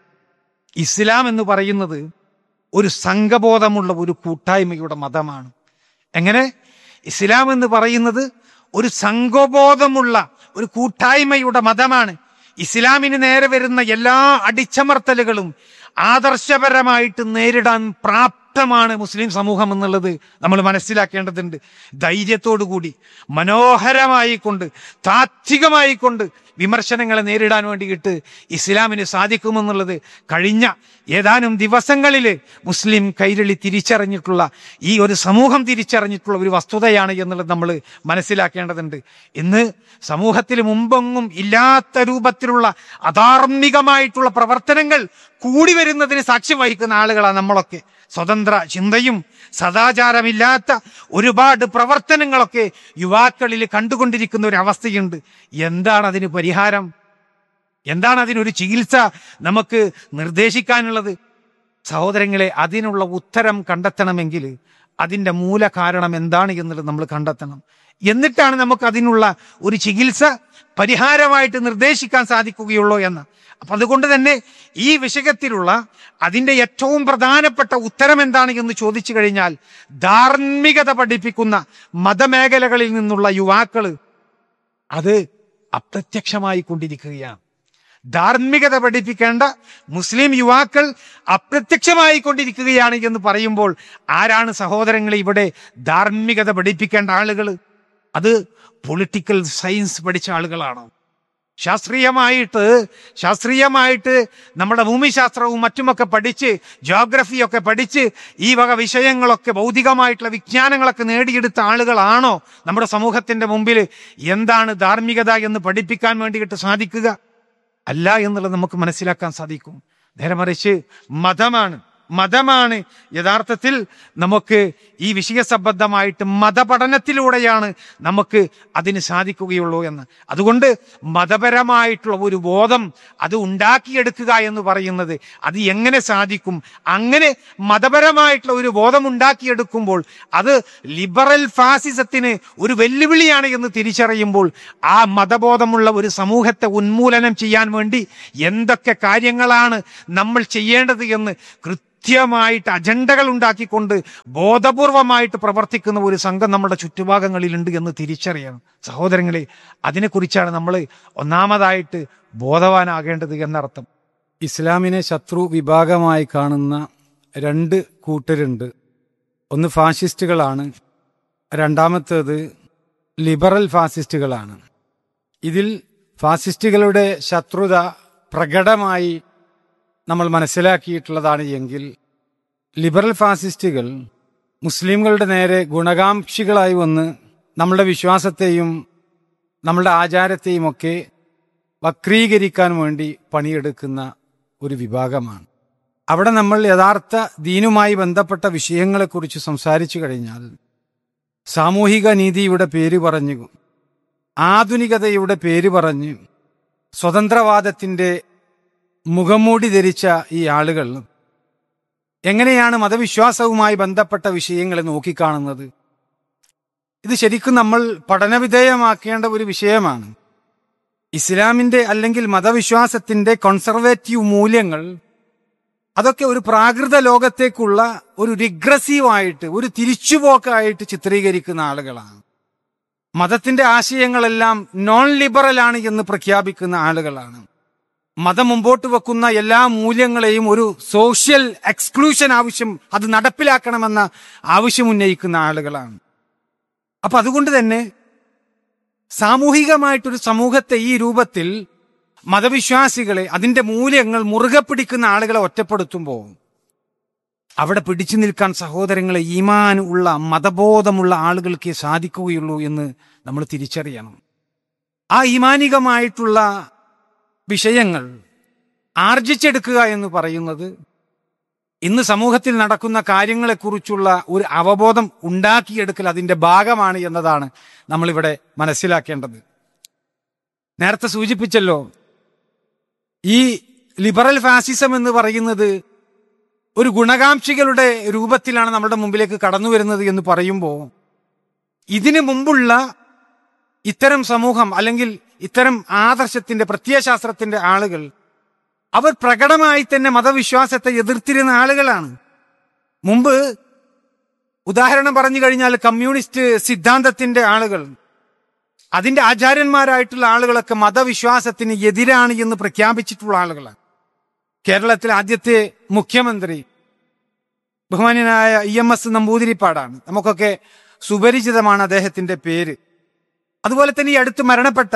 ഇസ്ലാം എന്ന് പറയുന്നത് ഒരു സംഘബോധമുള്ള ഒരു കൂട്ടായ്മയുടെ മതമാണ്. എങ്ങനെ? ഇസ്ലാം എന്ന് പറയുന്നത് ഒരു സംഘബോധമുള്ള ഒരു കൂട്ടായ്മയുടെ മതമാണ്. ഇസ്ലാമിന് നേരെ വരുന്ന എല്ലാ അടിച്ചമർത്തലുകളും ആദർശപരമായിട്ട് നേരിടാൻ പ്രാപ്തമാണ് മുസ്ലിം സമൂഹം എന്നുള്ളത് നമ്മൾ മനസ്സിലാക്കേണ്ടതുണ്ട്. ധൈര്യത്തോടു കൂടി, മനോഹരമായി കൊണ്ട്, താത്വികമായി കൊണ്ട് വിമർശനങ്ങളെ നേരിടാൻ വേണ്ടിയിട്ട് ഇസ്ലാമിന് സാധിക്കുമെന്നുള്ളത് കഴിഞ്ഞ ഏതാനും ദിവസങ്ങളിൽ മുസ്ലിം കൈരളി തിരിച്ചറിഞ്ഞിട്ടുള്ള, ഈ ഒരു സമൂഹം തിരിച്ചറിഞ്ഞിട്ടുള്ള ഒരു വസ്തുതയാണ് എന്നുള്ളത് നമ്മൾ മനസ്സിലാക്കേണ്ടതുണ്ട്. ഇന്ന് സമൂഹത്തിൽ മുമ്പെങ്ങും ഇല്ലാത്ത രൂപത്തിലുള്ള അധാർമികമായിട്ടുള്ള പ്രവർത്തനങ്ങൾ കൂടി വരുന്നതിന് സാക്ഷ്യം വഹിക്കുന്ന ആളുകളാണ് നമ്മളൊക്കെ. സ്വതന്ത്ര ചിന്തയും സദാചാരമില്ലാത്ത ഒരുപാട് പ്രവർത്തനങ്ങളൊക്കെ യുവാക്കളിൽ കണ്ടുകൊണ്ടിരിക്കുന്ന ഒരു അവസ്ഥയുണ്ട്. എന്താണ് അതിന് പരിഹാരം? എന്താണ് അതിനൊരു ചികിത്സ നമുക്ക് നിർദ്ദേശിക്കാനുള്ളത്? സഹോദരങ്ങളെ, അതിനുള്ള ഉത്തരം കണ്ടെത്തണമെങ്കിൽ അതിൻ്റെ മൂല കാരണം എന്താണ് എന്നുള്ളത് നമ്മൾ കണ്ടെത്തണം. എന്നിട്ടാണ് നമുക്ക് അതിനുള്ള ഒരു ചികിത്സ പരിഹാരമായിട്ട് നിർദ്ദേശിക്കാൻ സാധിക്കുകയുള്ളൂ എന്ന്. അപ്പൊ അതുകൊണ്ട് തന്നെ ഈ വിഷയത്തിലുള്ള അതിൻ്റെ ഏറ്റവും പ്രധാനപ്പെട്ട ഉത്തരം എന്താണ് എന്ന് ചോദിച്ചു കഴിഞ്ഞാൽ, ധാർമ്മികത പഠിപ്പിക്കുന്ന മതമേഖലകളിൽ നിന്നുള്ള യുവാക്കള് അത് അപ്രത്യക്ഷമായി കൊണ്ടിരിക്കുകയാണ്. ധാർമ്മികത പഠിപ്പിക്കേണ്ട മുസ്ലിം യുവാക്കൾ അപ്രത്യക്ഷമായി കൊണ്ടിരിക്കുകയാണ് എന്ന് പറയുമ്പോൾ ആരാണ് സഹോദരങ്ങളെ ഇവിടെ ധാർമ്മികത പഠിപ്പിക്കേണ്ട ആളുകൾ? അത് പൊളിറ്റിക്കൽ സയൻസ് പഠിച്ച ആളുകളാണ്. ശാസ്ത്രീയമായിട്ട് ശാസ്ത്രീയമായിട്ട് നമ്മുടെ ഭൂമിശാസ്ത്രവും മറ്റുമൊക്കെ പഠിച്ച്, ജോഗ്രഫിയൊക്കെ പഠിച്ച്, ഈ വക വിഷയങ്ങളൊക്കെ, ഭൗതികമായിട്ടുള്ള വിജ്ഞാനങ്ങളൊക്കെ നേടിയെടുത്ത ആളുകളാണോ നമ്മുടെ സമൂഹത്തിന്റെ മുമ്പിൽ എന്താണ് ധാർമ്മികത എന്ന് പഠിപ്പിക്കാൻ വേണ്ടിയിട്ട് സാധിക്കുക? അല്ല എന്നുള്ളത് നമുക്ക് മനസ്സിലാക്കാൻ സാധിക്കും. നേരെ മറിച്ച് മതമാണ്, മതമാണ് യഥാർത്ഥത്തിൽ നമുക്ക് ഈ വിഷയസംബന്ധമായിട്ട് മതപഠനത്തിലൂടെയാണ് നമുക്ക് അതിന് സാധിക്കുകയുള്ളൂ എന്ന്. അതുകൊണ്ട് മതപരമായിട്ടുള്ള ഒരു ബോധം അത് ഉണ്ടാക്കിയെടുക്കുക എന്ന് പറയുന്നത് അത് എങ്ങനെ സാധിക്കും? അങ്ങനെ മതപരമായിട്ടുള്ള ഒരു ബോധം ഉണ്ടാക്കിയെടുക്കുമ്പോൾ അത് ലിബറൽ ഫാസിസത്തിന് ഒരു വെല്ലുവിളിയാണ് എന്ന് തിരിച്ചറിയുമ്പോൾ ആ മതബോധമുള്ള ഒരു സമൂഹത്തെ ഉന്മൂലനം ചെയ്യാൻ വേണ്ടി എന്തൊക്കെ കാര്യങ്ങളാണ് നമ്മൾ ചെയ്യേണ്ടത് എന്ന് കൃത്യമായിട്ട് അജണ്ടകൾ ഉണ്ടാക്കിക്കൊണ്ട് ബോധപൂർവമായിട്ട് പ്രവർത്തിക്കുന്ന ഒരു സംഘം നമ്മുടെ ചുറ്റുഭാഗങ്ങളിലുണ്ട് എന്ന് തിരിച്ചറിയണം. സഹോദരങ്ങളെ, അതിനെക്കുറിച്ചാണ് നമ്മൾ ഒന്നാമതായിട്ട് ബോധവാനാകേണ്ടത് എന്നർത്ഥം. ഇസ്ലാമിനെ ശത്രു വിഭാഗമായി കാണുന്ന രണ്ട് കൂട്ടരുണ്ട്. ഒന്ന് ഫാഷിസ്റ്റുകളാണ്, രണ്ടാമത്തേത് ലിബറൽ ഫാസിസ്റ്റുകളാണ്. ഇതിൽ ഫാസിസ്റ്റുകളുടെ ശത്രുത പ്രകടമായി നമ്മൾ മനസ്സിലാക്കിയിട്ടുള്ളതാണ് എങ്കിൽ ലിബറൽ ഫാസിസ്റ്റുകൾ മുസ്ലിംകളുടെ നേരെ ഗുണകാംക്ഷികളായി വന്ന് നമ്മളുടെ വിശ്വാസത്തെയും നമ്മളുടെ ആചാരത്തെയും ഒക്കെ വക്രീകരിക്കാൻ വേണ്ടി പണിയെടുക്കുന്ന ഒരു വിഭാഗമാണ്. അവിടെ നമ്മൾ യഥാർത്ഥ ദീനുമായി ബന്ധപ്പെട്ട വിഷയങ്ങളെക്കുറിച്ച് സംസാരിച്ചു കഴിഞ്ഞാൽ സാമൂഹിക നീതിയുടെ പേര് പറഞ്ഞു, ആധുനികതയുടെ പേര് പറഞ്ഞ് സ്വതന്ത്രവാദത്തിൻ്റെ മുഖംമൂടി ധരിച്ച ഈ ആളുകൾ എങ്ങനെയാണ് മതവിശ്വാസവുമായി ബന്ധപ്പെട്ട വിഷയങ്ങളെ നോക്കിക്കാണുന്നത്? ഇത് ശരിക്കും നമ്മൾ പഠനവിധേയമാക്കേണ്ട ഒരു വിഷയമാണ്. ഇസ്ലാമിന്റെ അല്ലെങ്കിൽ മതവിശ്വാസത്തിന്റെ കൺസർവേറ്റീവ് മൂല്യങ്ങൾ അതൊക്കെ ഒരു പ്രാകൃത ലോകത്തേക്കുള്ള ഒരു റിഗ്രസീവായിട്ട്, ഒരു തിരിച്ചുപോക്കായിട്ട് ചിത്രീകരിക്കുന്ന ആളുകളാണ്. മതത്തിന്റെ ആശയങ്ങളെല്ലാം നോൺ ലിബറലാണ് എന്ന് പ്രഖ്യാപിക്കുന്ന ആളുകളാണ്. മതം മുമ്പോട്ട് വെക്കുന്ന എല്ലാ മൂല്യങ്ങളെയും ഒരു സോഷ്യൽ എക്സ്ക്ലൂഷൻ ആവശ്യം അത് നടപ്പിലാക്കണമെന്ന ആവശ്യം ഉന്നയിക്കുന്ന ആളുകളാണ്. അപ്പൊ അതുകൊണ്ട് തന്നെ സാമൂഹികമായിട്ടൊരു സമൂഹത്തെ ഈ രൂപത്തിൽ മതവിശ്വാസികളെ, അതിന്റെ മൂല്യങ്ങൾ മുറുകെ പിടിക്കുന്ന ആളുകളെ ഒറ്റപ്പെടുത്തുമ്പോൾ അവിടെ പിടിച്ചു നിൽക്കാൻ സഹോദരങ്ങളെ ഈമാൻ ഉള്ള മതബോധമുള്ള ആളുകൾക്ക് സാധിക്കുകയുള്ളൂ എന്ന് നമ്മൾ തിരിച്ചറിയണം. ആ ഈമാനികമായിട്ടുള്ള വിഷയങ്ങൾ ആർജിച്ചെടുക്കുക എന്ന് പറയുന്നത് ഇന്ന് സമൂഹത്തിൽ നടക്കുന്ന കാര്യങ്ങളെക്കുറിച്ചുള്ള ഒരു അവബോധം ഉണ്ടാക്കിയെടുക്കൽ അതിന്റെ ഭാഗമാണ് എന്നതാണ് നമ്മളിവിടെ മനസ്സിലാക്കേണ്ടത്. നേരത്തെ സൂചിപ്പിച്ചല്ലോ, ഈ ലിബറൽ ഫാസിസം എന്ന് പറയുന്നത് ഒരു ഗുണകാംക്ഷികളുടെ രൂപത്തിലാണ് നമ്മുടെ മുമ്പിലേക്ക് കടന്നു വരുന്നത് എന്ന് പറയുമ്പോൾ ഇതിനു മുമ്പുള്ള ഇത്തരം സമൂഹം അല്ലെങ്കിൽ ഇത്തരം ആദർശത്തിന്റെ പ്രത്യയശാസ്ത്രത്തിന്റെ ആളുകൾ അവർ പ്രകടമായി തന്നെ മതവിശ്വാസത്തെ എതിർത്തിരുന്ന ആളുകളാണ്. മുമ്പ് ഉദാഹരണം പറഞ്ഞു കഴിഞ്ഞാൽ കമ്മ്യൂണിസ്റ്റ് സിദ്ധാന്തത്തിന്റെ ആളുകൾ, അതിന്റെ ആചാര്യന്മാരായിട്ടുള്ള ആളുകളൊക്കെ മതവിശ്വാസത്തിന് എതിരാണ് എന്ന് പ്രഖ്യാപിച്ചിട്ടുള്ള ആളുകളാണ്. കേരളത്തിലെ ആദ്യത്തെ മുഖ്യമന്ത്രി ബഹുമാന്യനായ ഇ എം എസ് നമ്പൂതിരിപ്പാടാണ്. നമുക്കൊക്കെ സുപരിചിതമാണ് അദ്ദേഹത്തിന്റെ പേര്. അതുപോലെ തന്നെ ഈ അടുത്ത് മരണപ്പെട്ട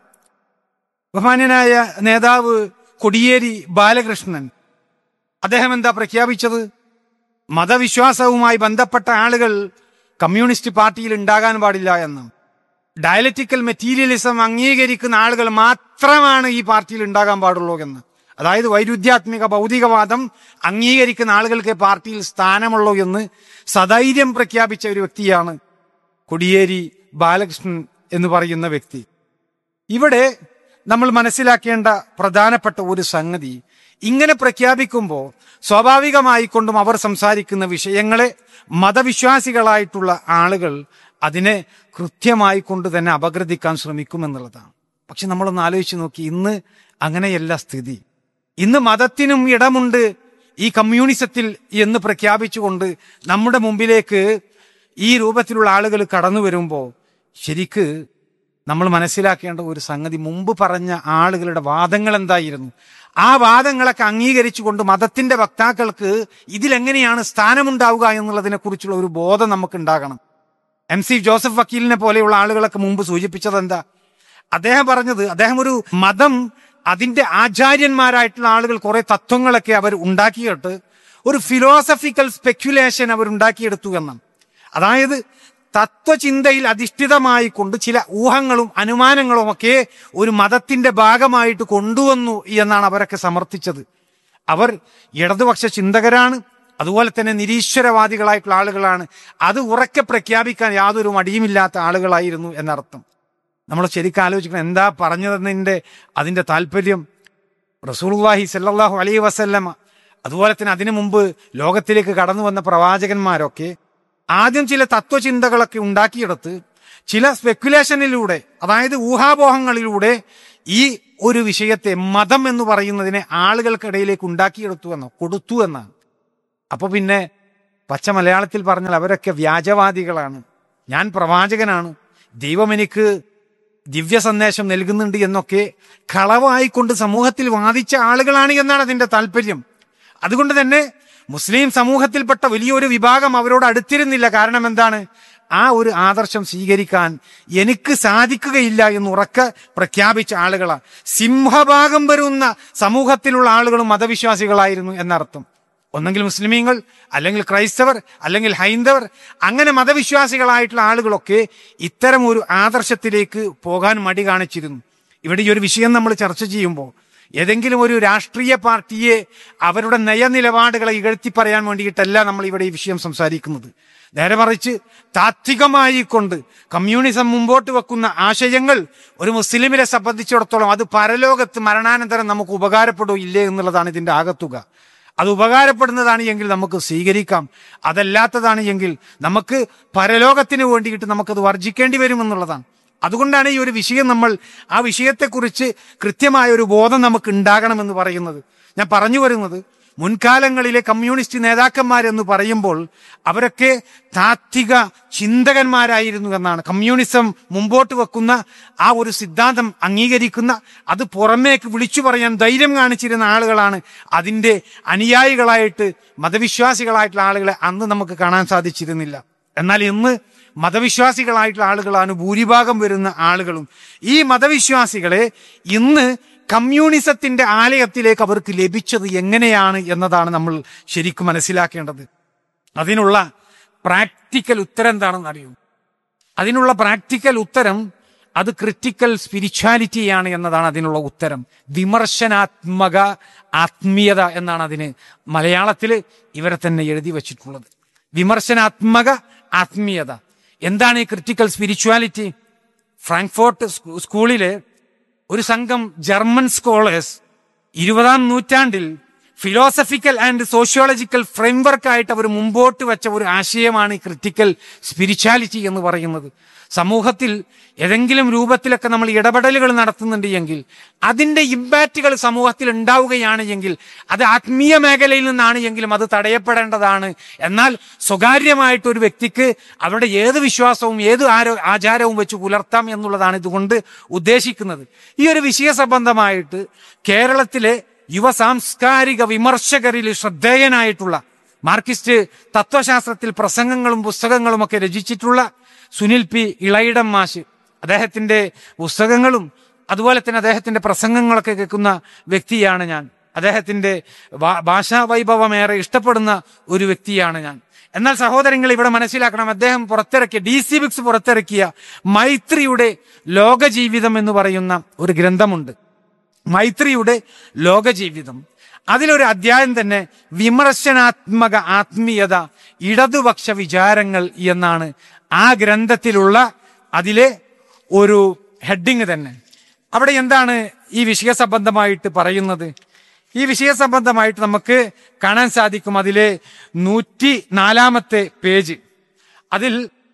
ബഹുമാന്യനായ നേതാവ് കൊടിയേരി ബാലകൃഷ്ണൻ, അദ്ദേഹം എന്താ പ്രഖ്യാപിച്ചത്? മതവിശ്വാസവുമായി ബന്ധപ്പെട്ട ആളുകൾ കമ്മ്യൂണിസ്റ്റ് പാർട്ടിയിൽ ഉണ്ടാകാൻ പാടില്ല എന്ന്. ഡയലറ്റിക്കൽ മെറ്റീരിയലിസം അംഗീകരിക്കുന്ന ആളുകൾ മാത്രമാണ് ഈ പാർട്ടിയിൽ ഉണ്ടാകാൻ പാടുള്ളൂ എന്ന്. അതായത് വൈരുദ്ധ്യാത്മിക ഭൗതികവാദം അംഗീകരിക്കുന്ന ആളുകൾക്ക് പാർട്ടിയിൽ സ്ഥാനമുള്ളൂ എന്ന് സധൈര്യം പ്രഖ്യാപിച്ച ഒരു വ്യക്തിയാണ് കൊടിയേരി ബാലകൃഷ്ണൻ എന്ന് പറയുന്ന വ്യക്തി. ഇവിടെ നമ്മൾ മനസ്സിലാക്കേണ്ട പ്രധാനപ്പെട്ട ഒരു സംഗതി, ഇങ്ങനെ പ്രഖ്യാപിക്കുമ്പോൾ സ്വാഭാവികമായി കൊണ്ടും അവർ സംസാരിക്കുന്ന വിഷയങ്ങളെ മതവിശ്വാസികളായിട്ടുള്ള ആളുകൾ അതിനെ കൃത്യമായി കൊണ്ട് തന്നെ അപഗ്രഥിക്കാൻ ശ്രമിക്കുമെന്നുള്ളതാണ്. പക്ഷെ നമ്മളൊന്ന് ആലോചിച്ച് നോക്കി, ഇന്ന് അങ്ങനെയല്ല സ്ഥിതി. ഇന്ന് മതത്തിനും ഇടമുണ്ട് ഈ കമ്മ്യൂണിസത്തിൽ എന്ന് പ്രഖ്യാപിച്ചുകൊണ്ട് നമ്മുടെ മുമ്പിലേക്ക് ഈ രൂപത്തിലുള്ള ആളുകൾ കടന്നു വരുമ്പോൾ ശരിക്ക് നമ്മൾ മനസ്സിലാക്കേണ്ട ഒരു സംഗതി, മുമ്പ് പറഞ്ഞ ആളുകളുടെ വാദങ്ങൾ എന്തായിരുന്നു? ആ വാദങ്ങളൊക്കെ അംഗീകരിച്ചുകൊണ്ട് മതത്തിന്റെ വക്താക്കൾക്ക് ഇതിലെങ്ങനെയാണ് സ്ഥാനമുണ്ടാവുക എന്നുള്ളതിനെ കുറിച്ചുള്ള ഒരു ബോധം നമുക്ക് ഉണ്ടാകണം. എം സി ജോസഫ് വക്കീലിനെ പോലെയുള്ള ആളുകളൊക്കെ മുമ്പ് സൂചിപ്പിച്ചത് എന്താ? അദ്ദേഹം പറഞ്ഞത്, അദ്ദേഹം ഒരു മതം അതിന്റെ ആചാര്യന്മാരായിട്ടുള്ള ആളുകൾ കുറെ തത്വങ്ങളൊക്കെ അവർ ഉണ്ടാക്കിയിട്ട് ഒരു ഫിലോസഫിക്കൽ സ്പെക്യുലേഷൻ അവർ ഉണ്ടാക്കിയെടുത്തു എന്നാണ്. അതായത് തത്വചിന്തയിൽ അധിഷ്ഠിതമായി കൊണ്ട് ചില ഊഹങ്ങളും അനുമാനങ്ങളും ഒക്കെ ഒരു മതത്തിന്റെ ഭാഗമായിട്ട് കൊണ്ടുവന്നു എന്നാണ് അവരൊക്കെ സമർത്ഥിച്ചത്. അവർ ഇടതുപക്ഷ ചിന്തകരാണ്, അതുപോലെ തന്നെ നിരീശ്വരവാദികളായിട്ടുള്ള ആളുകളാണ്. അത് ഉറക്കെ പ്രഖ്യാപിക്കാൻ യാതൊരു മടിയുമില്ലാത്ത ആളുകളായിരുന്നു എന്നർത്ഥം. നമ്മൾ ശരിക്കും ആലോചിക്കണം എന്താ പറഞ്ഞതെന്നതിൻ്റെ അതിൻ്റെ താല്പര്യം. റസൂലുള്ളാഹി സ്വല്ലല്ലാഹു അലൈഹി വസല്ലമ അതുപോലെ തന്നെ അതിനു മുമ്പ് ലോകത്തിലേക്ക് കടന്നു വന്ന പ്രവാചകന്മാരൊക്കെ ആദ്യം ചില തത്വചിന്തകളൊക്കെ ഉണ്ടാക്കിയെടുത്ത് ചില സ്പെക്കുലേഷനിലൂടെ, അതായത് ഊഹാപോഹങ്ങളിലൂടെ ഈ ഒരു വിഷയത്തെ, മതം എന്ന് പറയുന്നതിനെ ആളുകൾക്കിടയിലേക്ക് ഉണ്ടാക്കിയെടുത്തു എന്നോ കൊടുത്തു എന്നാണ്. അപ്പൊ പിന്നെ പച്ച മലയാളത്തിൽ പറഞ്ഞാൽ അവരൊക്കെ വ്യാജവാദികളാണ്, ഞാൻ പ്രവാചകനാണ്, ദൈവം എനിക്ക് ദിവ്യ സന്ദേശം നൽകുന്നുണ്ട് എന്നൊക്കെ കളവായിക്കൊണ്ട് സമൂഹത്തിൽ വാദിച്ച ആളുകളാണ് എന്നാണ് അതിന്റെ താല്പര്യം. അതുകൊണ്ട് തന്നെ മുസ്ലിം സമൂഹത്തിൽപ്പെട്ട വലിയൊരു വിഭാഗം അവരോട് അടുത്തിരുന്നില്ല. കാരണം എന്താണ്? ആ ഒരു ആദർശം സ്വീകരിക്കാൻ എനിക്ക് സാധിക്കുകയില്ല എന്ന് ഉറക്കെ പ്രഖ്യാപിച്ച ആളുകളാണ്. സിംഹഭാഗം വരുന്ന സമൂഹത്തിലുള്ള ആളുകളും മതവിശ്വാസികളായിരുന്നു എന്നർത്ഥം. ഒന്നെങ്കിൽ മുസ്ലിമീങ്ങൾ, അല്ലെങ്കിൽ ക്രൈസ്തവർ, അല്ലെങ്കിൽ ഹൈന്ദവർ, അങ്ങനെ മതവിശ്വാസികളായിട്ടുള്ള ആളുകളൊക്കെ ഇത്തരം ഒരു ആദർശത്തിലേക്ക് പോകാൻ മടി കാണിച്ചിരുന്നു. ഇവിടെ ഈ ഒരു വിഷയം നമ്മൾ ചർച്ച ചെയ്യുമ്പോൾ ഏതെങ്കിലും ഒരു രാഷ്ട്രീയ പാർട്ടിയെ അവരുടെ നയനിലപാടുകളെ ഇകഴ്ത്തി പറയാൻ വേണ്ടിയിട്ടല്ല നമ്മൾ ഇവിടെ ഈ വിഷയം സംസാരിക്കുന്നത്. നേരെ മറിച്ച് താത്വികമായി കൊണ്ട് കമ്മ്യൂണിസം മുമ്പോട്ട് വെക്കുന്ന ആശയങ്ങൾ ഒരു മുസ്ലിമിനെ സംബന്ധിച്ചിടത്തോളം അത് പരലോകത്ത് മരണാനന്തരം നമുക്ക് ഉപകാരപ്പെടുമോ ഇല്ലേ എന്നുള്ളതാണ് ഇതിന്റെ ആകത്തുക. അത് ഉപകാരപ്പെടുന്നതാണ് എങ്കിൽ നമുക്ക് സ്വീകരിക്കാം, അതല്ലാത്തതാണ് എങ്കിൽ നമുക്ക് പരലോകത്തിന് വേണ്ടിയിട്ട് നമുക്കത് വർജിക്കേണ്ടി വരുമെന്നുള്ളതാണ്. അതുകൊണ്ടാണ് ഈ ഒരു വിഷയം നമ്മൾ ആ വിഷയത്തെക്കുറിച്ച് കൃത്യമായ ഒരു ബോധം നമുക്ക് ഉണ്ടാകണമെന്ന് പറയുന്നത്. ഞാൻ പറഞ്ഞു വരുന്നത്, മുൻകാലങ്ങളിലെ കമ്മ്യൂണിസ്റ്റ് നേതാക്കന്മാരെന്ന് പറയുമ്പോൾ അവരൊക്കെ താത്വിക ചിന്തകന്മാരായിരുന്നു എന്നാണ്. കമ്മ്യൂണിസം മുമ്പോട്ട് വെക്കുന്ന ആ ഒരു സിദ്ധാന്തം അംഗീകരിക്കുന്ന, അത് പുറമേക്ക് വിളിച്ചു പറയാൻ ധൈര്യം കാണിച്ചിരുന്ന ആളുകളാണ്. അതിൻ്റെ അനുയായികളായിട്ട് മതവിശ്വാസികളായിട്ടുള്ള ആളുകളെ അന്ന് നമുക്ക് കാണാൻ സാധിച്ചിരുന്നില്ല. എന്നാൽ ഇന്ന് മതവിശ്വാസികളായിട്ടുള്ള ആളുകളാണ് ഭൂരിഭാഗം വരുന്ന ആളുകളും. ഈ മതവിശ്വാസികളെ ഇന്ന് കമ്മ്യൂണിസത്തിന്റെ ആലയത്തിലേക്ക് അവർക്ക് ലഭിച്ചത് എങ്ങനെയാണ് എന്നതാണ് നമ്മൾ ശരിക്കും മനസ്സിലാക്കേണ്ടത്. അതിനുള്ള പ്രാക്ടിക്കൽ ഉത്തരം എന്താണെന്ന് അറിയൂ. അതിനുള്ള പ്രാക്ടിക്കൽ ഉത്തരം അത് ക്രിറ്റിക്കൽ സ്പിരിച്വാലിറ്റിയാണ് എന്നതാണ് അതിനുള്ള ഉത്തരം. വിമർശനാത്മക ആത്മീയത എന്നാണ് അതിന് മലയാളത്തിൽ ഇവരെ തന്നെ എഴുതി വച്ചിട്ടുള്ളത്. വിമർശനാത്മക ആത്മീയത. എന്താണ് ഈ ക്രിറ്റിക്കൽ സ്പിരിച്വാലിറ്റി? ഫ്രാങ്ക്ഫോർട്ട് സ്കൂളിലെ ഒരു സംഘം ജർമ്മൻ സ്കോളേഴ്സ് ഇരുപതാം നൂറ്റാണ്ടിൽ ഫിലോസഫിക്കൽ ആൻഡ് സോഷ്യോളജിക്കൽ ഫ്രെയിംവർക്ക് ആയിട്ട് അവർ മുമ്പോട്ട് വെച്ച ഒരു ആശയമാണ് ഈ ക്രിറ്റിക്കൽ സ്പിരിച്വാലിറ്റി എന്ന് പറയുന്നത്. സമൂഹത്തിൽ ഏതെങ്കിലും രൂപത്തിലൊക്കെ നമ്മൾ ഇടപെടലുകൾ നടത്തുന്നുണ്ട് എങ്കിൽ അതിൻ്റെ ഇമ്പാക്റ്റുകൾ സമൂഹത്തിൽ ഉണ്ടാവുകയാണ് എങ്കിൽ അത് ആത്മീയ മേഖലയിൽ നിന്നാണ് എങ്കിലും അത് തടയപ്പെടേണ്ടതാണ്. എന്നാൽ സ്വകാര്യമായിട്ട് ഒരു വ്യക്തിക്ക് അവരുടെ ഏത് വിശ്വാസവും ഏത് ആരോ ആചാരവും വെച്ച് പുലർത്താം എന്നുള്ളതാണ് ഇതുകൊണ്ട് ഉദ്ദേശിക്കുന്നത്. ഈ ഒരു വിഷയ സംബന്ധമായിട്ട് കേരളത്തിലെ യുവ സാംസ്കാരിക വിമർശകരിൽ ശ്രദ്ധേയനായിട്ടുള്ള മാർക്സിസ്റ്റ് തത്വശാസ്ത്രത്തിൽ പ്രസംഗങ്ങളും പുസ്തകങ്ങളും ഒക്കെ രചിച്ചിട്ടുള്ള സുനിൽ പി ഇളയിടം മാഷ്, അദ്ദേഹത്തിന്റെ പുസ്തകങ്ങളും അതുപോലെ തന്നെ അദ്ദേഹത്തിന്റെ പ്രസംഗങ്ങളൊക്കെ കേൾക്കുന്ന വ്യക്തിയാണ് ഞാൻ. അദ്ദേഹത്തിന്റെ ഭാഷാ വൈഭവം ഏറെ ഇഷ്ടപ്പെടുന്ന ഒരു വ്യക്തിയാണ് ഞാൻ. എന്നാൽ സഹോദരങ്ങൾ ഇവിടെ മനസ്സിലാക്കണം, അദ്ദേഹം പുറത്തിറക്കിയ ഡി സി ബുക്സ് പുറത്തിറക്കിയ മൈത്രിയുടെ ലോകജീവിതം എന്ന് പറയുന്ന ഒരു ഗ്രന്ഥമുണ്ട്. മൈത്രിയുടെ ലോകജീവിതം, അതിലൊരു അധ്യായം തന്നെ വിമർശനാത്മക ആത്മീയത, ഇടതുപക്ഷ വിചാരങ്ങൾ എന്നാണ് ആ ഗ്രന്ഥത്തിലുള്ള അതിലെ ഒരു ഹെഡിങ് തന്നെ. അവിടെ എന്താണ് ഈ വിഷയ സംബന്ധമായിട്ട് പറയുന്നത്? ഈ വിഷയ സംബന്ധമായിട്ട് നമുക്ക് കാണാൻ സാധിക്കും അതിലെ നൂറ്റി നാലാമത്തെ പേജ്. അതിൽ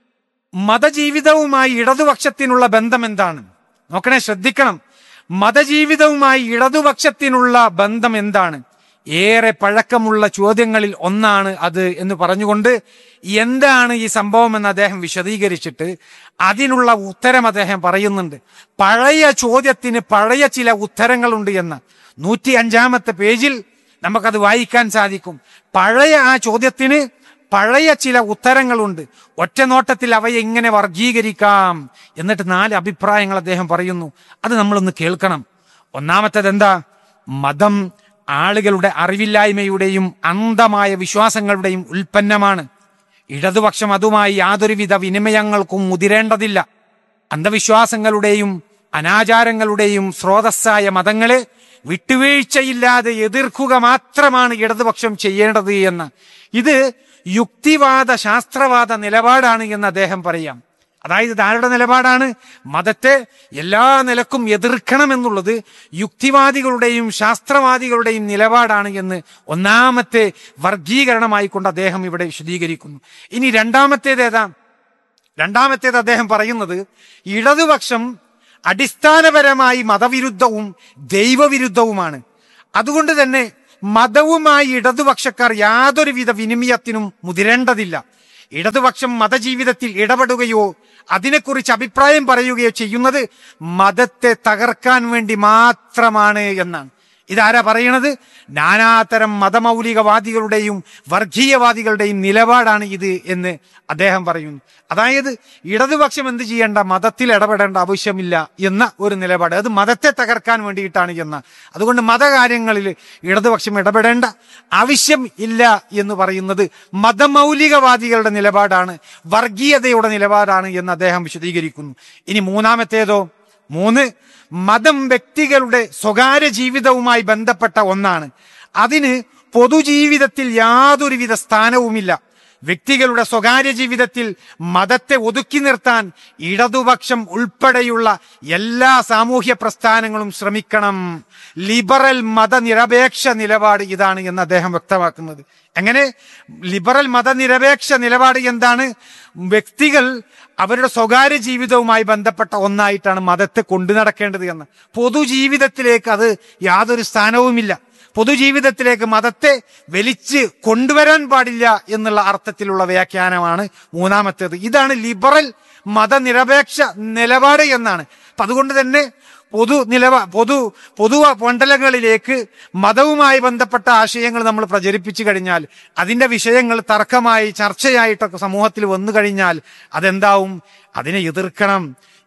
മതജീവിതവുമായി ഇടതുപക്ഷത്തിനുള്ള ബന്ധം എന്താണ്? നോക്കണേ, ശ്രദ്ധിക്കണം. മതജീവിതവുമായി ഇടതുപക്ഷത്തിനുള്ള ബന്ധം എന്താണ്? ഏറെ പഴക്കമുള്ള ചോദ്യങ്ങളിൽ ഒന്നാണ് അത് എന്ന് പറഞ്ഞുകൊണ്ട് എന്താണ് ഈ സംഭവം എന്ന് അദ്ദേഹം വിശദീകരിച്ചിട്ട് അതിനുള്ള ഉത്തരം അദ്ദേഹം പറയുന്നുണ്ട്. പഴയ ചോദ്യത്തിന് പഴയ ചില ഉത്തരങ്ങളുണ്ട് എന്ന് നൂറ്റി അഞ്ചാമത്തെ പേജിൽ നമുക്കത് വായിക്കാൻ സാധിക്കും. പഴയ ആ ചോദ്യത്തിന് പഴയ ചില ഉത്തരങ്ങളുണ്ട്. ഒറ്റ നോട്ടത്തിൽ അവയെ ഇങ്ങനെ വർഗീകരിക്കാം. എന്നിട്ട് നാല് അഭിപ്രായങ്ങൾ അദ്ദേഹം പറയുന്നു. അത് നമ്മളൊന്ന് കേൾക്കണം. ഒന്നാമത്തേത് എന്താ? മതം ആളുകളുടെ അറിവില്ലായ്മയുടെയും അന്ധമായ വിശ്വാസങ്ങളുടെയും ഉൽപ്പന്നമാണ്. ഇടതുപക്ഷം അതുമായി യാതൊരുവിധ വിനിമയങ്ങൾക്കും മുതിരേണ്ടതില്ല. അന്ധവിശ്വാസങ്ങളുടെയും അനാചാരങ്ങളുടെയും സ്രോതസ്സായ മതങ്ങളെ വിട്ടുവീഴ്ചയില്ലാതെ എതിർക്കുക മാത്രമാണ് ഇടതുപക്ഷം ചെയ്യേണ്ടത് എന്ന്. ഇത് യുക്തിവാദ ശാസ്ത്രവാദ നിലപാടാണ് എന്ന് അദ്ദേഹം പറയാം. അതായത് ആരുടെ നിലപാടാണ്? മതത്തെ എല്ലാ നിലക്കും എതിർക്കണമെന്നുള്ളത് യുക്തിവാദികളുടെയും ശാസ്ത്രവാദികളുടെയും നിലപാടാണ് എന്ന് ഒന്നാമത്തെ വർഗീകരണമായിക്കൊണ്ട് അദ്ദേഹം ഇവിടെ വിശദീകരിക്കുന്നു. ഇനി രണ്ടാമത്തേതേതാ? രണ്ടാമത്തേത് അദ്ദേഹം പറയുന്നത് ഇടതുപക്ഷം അടിസ്ഥാനപരമായി മതവിരുദ്ധവും ദൈവവിരുദ്ധവുമാണ്. അതുകൊണ്ട് തന്നെ മതവുമായി ഇടതുപക്ഷക്കാർ യാതൊരുവിധ വിനിമയത്തിനും മുതിരേണ്ടതില്ല. ഇടതുപക്ഷം മതജീവിതത്തിൽ ഇടപെടുകയോ അതിനെക്കുറിച്ച് അഭിപ്രായം പറയുകയോ ചെയ്യുന്നത് മതത്തെ തകർക്കാൻ വേണ്ടി മാത്രമാണ് എന്നാണ്. ഇതാരാ പറയണത്? നാനാതരം മതമൗലികവാദികളുടെയും വർഗീയവാദികളുടെയും നിലപാടാണ് ഇത് എന്ന് അദ്ദേഹം പറയുന്നു. അതായത് ഇടതുപക്ഷം എന്ത് ചെയ്യേണ്ട? മതത്തിൽ ഇടപെടേണ്ട ആവശ്യമില്ല എന്ന ഒരു നിലപാട്. അത് മതത്തെ തകർക്കാൻ വേണ്ടിയിട്ടാണ് എന്ന. അതുകൊണ്ട് മതകാര്യങ്ങളിൽ ഇടതുപക്ഷം ഇടപെടേണ്ട ആവശ്യം ഇല്ല എന്ന് പറയുന്നത് മതമൗലികവാദികളുടെ നിലപാടാണ്, വർഗീയതയുടെ നിലപാടാണ് എന്ന് അദ്ദേഹം വിശദീകരിക്കുന്നു. ഇനി മൂന്നാമത്തേതോ? മൂന്ന്, മതം വ്യക്തികളുടെ സ്വകാര്യ ജീവിതവുമായി ബന്ധപ്പെട്ട ഒന്നാണ്. അതിന് പൊതുജീവിതത്തിൽ യാതൊരുവിധ സ്ഥാനവുമില്ല. വ്യക്തികളുടെ സ്വകാര്യ ജീവിതത്തിൽ മതത്തെ ഒതുക്കി നിർത്താൻ ഇടതുപക്ഷം ഉൾപ്പെടെയുള്ള എല്ലാ സാമൂഹ്യ പ്രസ്ഥാനങ്ങളും ശ്രമിക്കണം. ലിബറൽ മതനിരപേക്ഷ നിലപാട് ഇതാണ് എന്ന് അദ്ദേഹം വ്യക്തമാക്കുന്നത്. എങ്ങനെ? ലിബറൽ മതനിരപേക്ഷ നിലപാട് എന്താണ്? വ്യക്തികൾ അവരുടെ സ്വകാര്യ ജീവിതവുമായി ബന്ധപ്പെട്ട ഒന്നായിട്ടാണ് മതത്തെ കൊണ്ടു നടക്കേണ്ടത് എന്ന്. പൊതുജീവിതത്തിലേക്ക് അത് യാതൊരു സ്ഥാനവുമില്ല. പൊതുജീവിതത്തിലേക്ക് മതത്തെ വലിച്ച് കൊണ്ടുവരാൻ പാടില്ല എന്നുള്ള അർത്ഥത്തിലുള്ള വ്യാഖ്യാനമാണ് മൂന്നാമത്തേത്. ഇതാണ് ലിബറൽ മതനിരപേക്ഷ നിലപാട് എന്നാണ്. അപ്പൊ അതുകൊണ്ട് തന്നെ പൊതു നിലപാ പൊതു പൊതു മണ്ഡലങ്ങളിലേക്ക് മതവുമായി ബന്ധപ്പെട്ട ആശയങ്ങൾ നമ്മൾ പ്രചരിപ്പിച്ചു കഴിഞ്ഞാൽ, അതിന്റെ വിഷയങ്ങൾ തർക്കമായി ചർച്ചയായിട്ടൊക്കെ സമൂഹത്തിൽ വന്നു കഴിഞ്ഞാൽ അതെന്താവും? അതിനെ എതിർക്കണം.